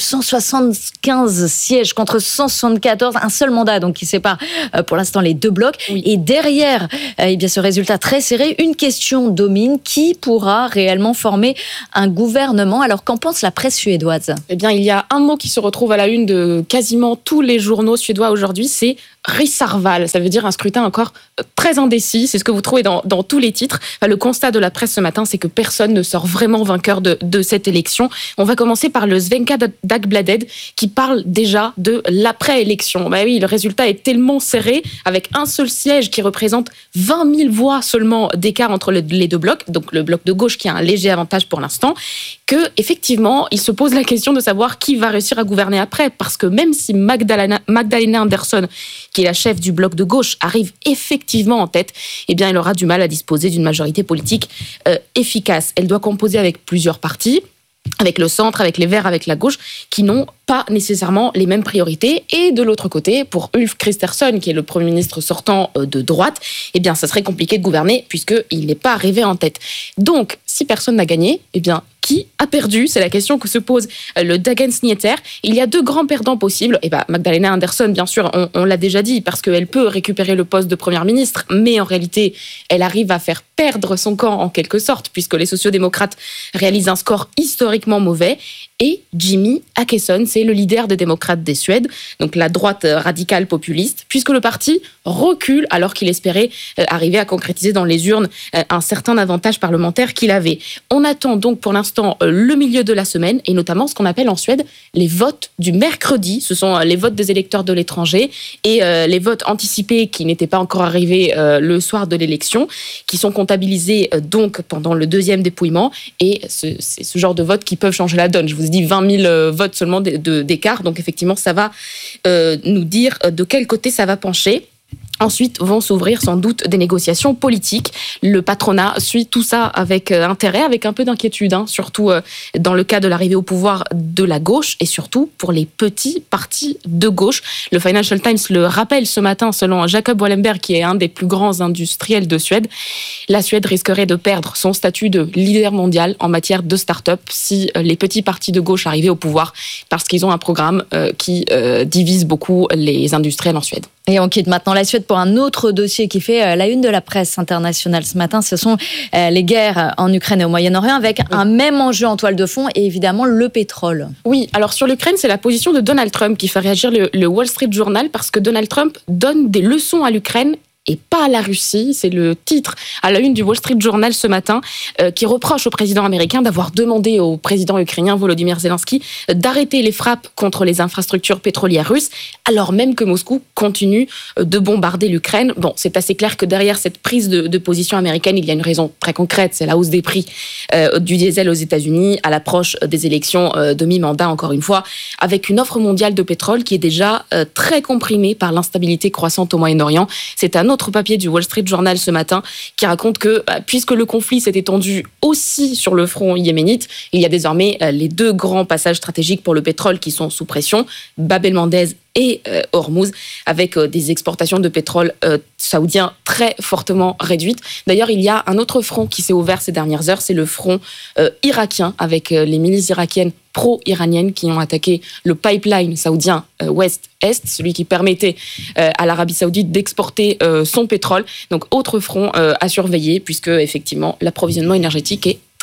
175 sièges contre 174, un seul mandat donc qui sépare pour l'instant les deux blocs. Oui. Et derrière ce résultat très serré, une question domine. Qui pourra réellement former un gouvernement? Alors qu'en pense la presse suédoise? Eh bien, il y a un mot qui se retrouve à la une de quasiment tous les journaux suédois aujourd'hui, c'est Riksarval. Ça veut dire un scrutin encore très indécis. C'est ce que vous trouvez dans tous les titres. Enfin, le constat de la presse ce matin, c'est que personne ne sort vraiment vainqueur de cette élection. On va commencer par le Svenska Dagbladet qui parle déjà de l'après-élection. Bah oui, le résultat est tellement serré, avec un seul siège qui représente 20 000 voix seulement d'écart entre les deux blocs, donc le bloc de gauche qui a un léger avantage pour l'instant, que effectivement, il se pose la question de savoir qui va réussir à gouverner après, parce que même si Magdalena Andersson, qui est la chef du bloc de gauche, arrive effectivement en tête, eh bien, elle aura du mal à disposer d'une majorité politique efficace. Elle doit composer avec plusieurs partis, avec le centre, avec les Verts, avec la gauche, qui n'ont pas nécessairement les mêmes priorités. Et de l'autre côté, pour Ulf Kristersson, qui est le Premier ministre sortant de droite, eh bien, ça serait compliqué de gouverner puisqu'il n'est pas arrivé en tête. Donc, si personne n'a gagné, eh bien, qui a perdu? C'est la question que se pose le Dagens Nyheter. Il y a deux grands perdants possibles. Et Magdalena Andersson, bien sûr, on l'a déjà dit, parce qu'elle peut récupérer le poste de première ministre, mais en réalité, elle arrive à faire perdre son camp en quelque sorte, puisque les sociodémocrates réalisent un score historiquement mauvais. Et Jimmy Åkesson, c'est le leader des démocrates des Suèdes, donc la droite radicale populiste, puisque le parti recule alors qu'il espérait arriver à concrétiser dans les urnes un certain avantage parlementaire qu'il avait. On attend donc pour l'instant le milieu de la semaine, et notamment ce qu'on appelle en Suède les votes du mercredi. Ce sont les votes des électeurs de l'étranger et les votes anticipés qui n'étaient pas encore arrivés le soir de l'élection, qui sont comptabilisés donc pendant le deuxième dépouillement, et c'est ce genre de votes qui peuvent changer la donne. Je vous ai dit 20 000 votes seulement d'écart, donc effectivement ça va nous dire de quel côté ça va pencher. Ensuite vont s'ouvrir sans doute des négociations politiques. Le patronat suit tout ça avec intérêt, avec un peu d'inquiétude, surtout dans le cas de l'arrivée au pouvoir de la gauche et surtout pour les petits partis de gauche. Le Financial Times le rappelle ce matin, selon Jacob Wallenberg, qui est un des plus grands industriels de Suède, la Suède risquerait de perdre son statut de leader mondial en matière de start-up si les petits partis de gauche arrivaient au pouvoir, parce qu'ils ont un programme qui divise beaucoup les industriels en Suède. Et on quitte maintenant la Suède pour un autre dossier qui fait la une de la presse internationale ce matin. Ce sont les guerres en Ukraine et au Moyen-Orient, avec un même enjeu en toile de fond, et évidemment le pétrole. Oui, alors sur l'Ukraine, c'est la position de Donald Trump qui fait réagir le Wall Street Journal, parce que Donald Trump donne des leçons à l'Ukraine et pas à la Russie. C'est le titre à la une du Wall Street Journal ce matin, qui reproche au président américain d'avoir demandé au président ukrainien Volodymyr Zelensky d'arrêter les frappes contre les infrastructures pétrolières russes, alors même que Moscou continue de bombarder l'Ukraine. Bon, c'est assez clair que derrière cette prise de position américaine, il y a une raison très concrète, c'est la hausse des prix du diesel aux États-Unis à l'approche des élections de mi-mandat, encore une fois, avec une offre mondiale de pétrole qui est déjà très comprimée par l'instabilité croissante au Moyen-Orient. C'est un autre papier du Wall Street Journal ce matin qui raconte que, puisque le conflit s'est étendu aussi sur le front yéménite, il y a désormais les deux grands passages stratégiques pour le pétrole qui sont sous pression, Bab el-Mandeb et Hormuz, avec des exportations de pétrole saoudien très fortement réduites. D'ailleurs, il y a un autre front qui s'est ouvert ces dernières heures, c'est le front irakien, avec les milices irakiennes pro-iraniennes qui ont attaqué le pipeline saoudien ouest-est, celui qui permettait à l'Arabie saoudite d'exporter son pétrole. Donc, autre front à surveiller, puisque effectivement, l'approvisionnement énergétique est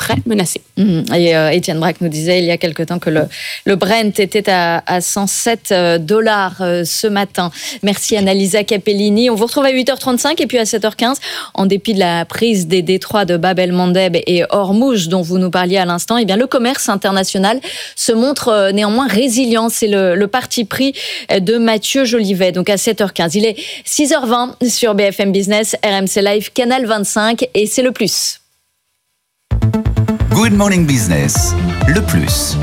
très menacée. Et Étienne Braque nous disait il y a quelque temps que le Brent était à $107 ce matin. Merci Annalisa Capellini. On vous retrouve à 8h35 et puis à 7h15, en dépit de la prise des détroits de Bab el-Mandeb et Hormuz dont vous nous parliez à l'instant, eh bien le commerce international se montre néanmoins résilient. C'est le parti pris de Mathieu Jolivet. Donc à 7h15, il est 6h20 sur BFM Business, RMC Live, Canal 25 et c'est le plus. Good Morning Business, le plus.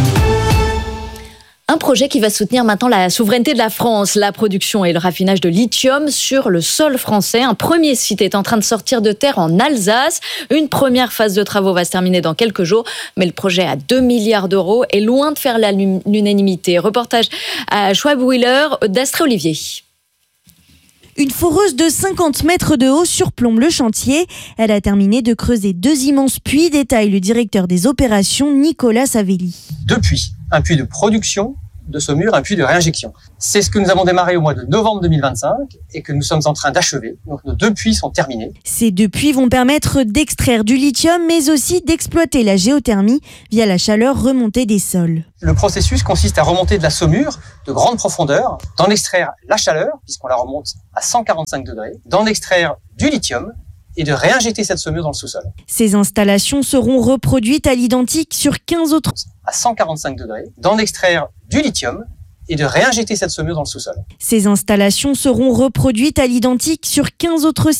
Un projet qui va soutenir maintenant la souveraineté de la France, la production et le raffinage de lithium sur le sol français. Un premier site est en train de sortir de terre en Alsace. Une première phase de travaux va se terminer dans quelques jours, mais le projet à 2 milliards d'euros est loin de faire l'unanimité. Reportage à Schwab-Wheeler d'Astrée Olivier. Une foreuse de 50 mètres de haut surplombe le chantier. Elle a terminé de creuser 2 immenses puits, détaille le directeur des opérations Nicolas Savelli. 2 puits, un puits de production de saumure, un puits de réinjection. C'est ce que nous avons démarré au mois de novembre 2025 et que nous sommes en train d'achever. Donc nos 2 puits sont terminés. Ces 2 puits vont permettre d'extraire du lithium, mais aussi d'exploiter la géothermie via la chaleur remontée des sols. Le processus consiste à remonter de la saumure de grande profondeur, d'en extraire la chaleur, puisqu'on la remonte à 145 degrés, d'en extraire du lithium et de réinjecter cette saumure dans le sous-sol. Ces installations seront reproduites à l'identique sur 15 autres... À 145 degrés, d'en extraire du lithium et de réinjecter cette saumure dans le sous-sol. Ces installations seront reproduites à l'identique sur 15 autres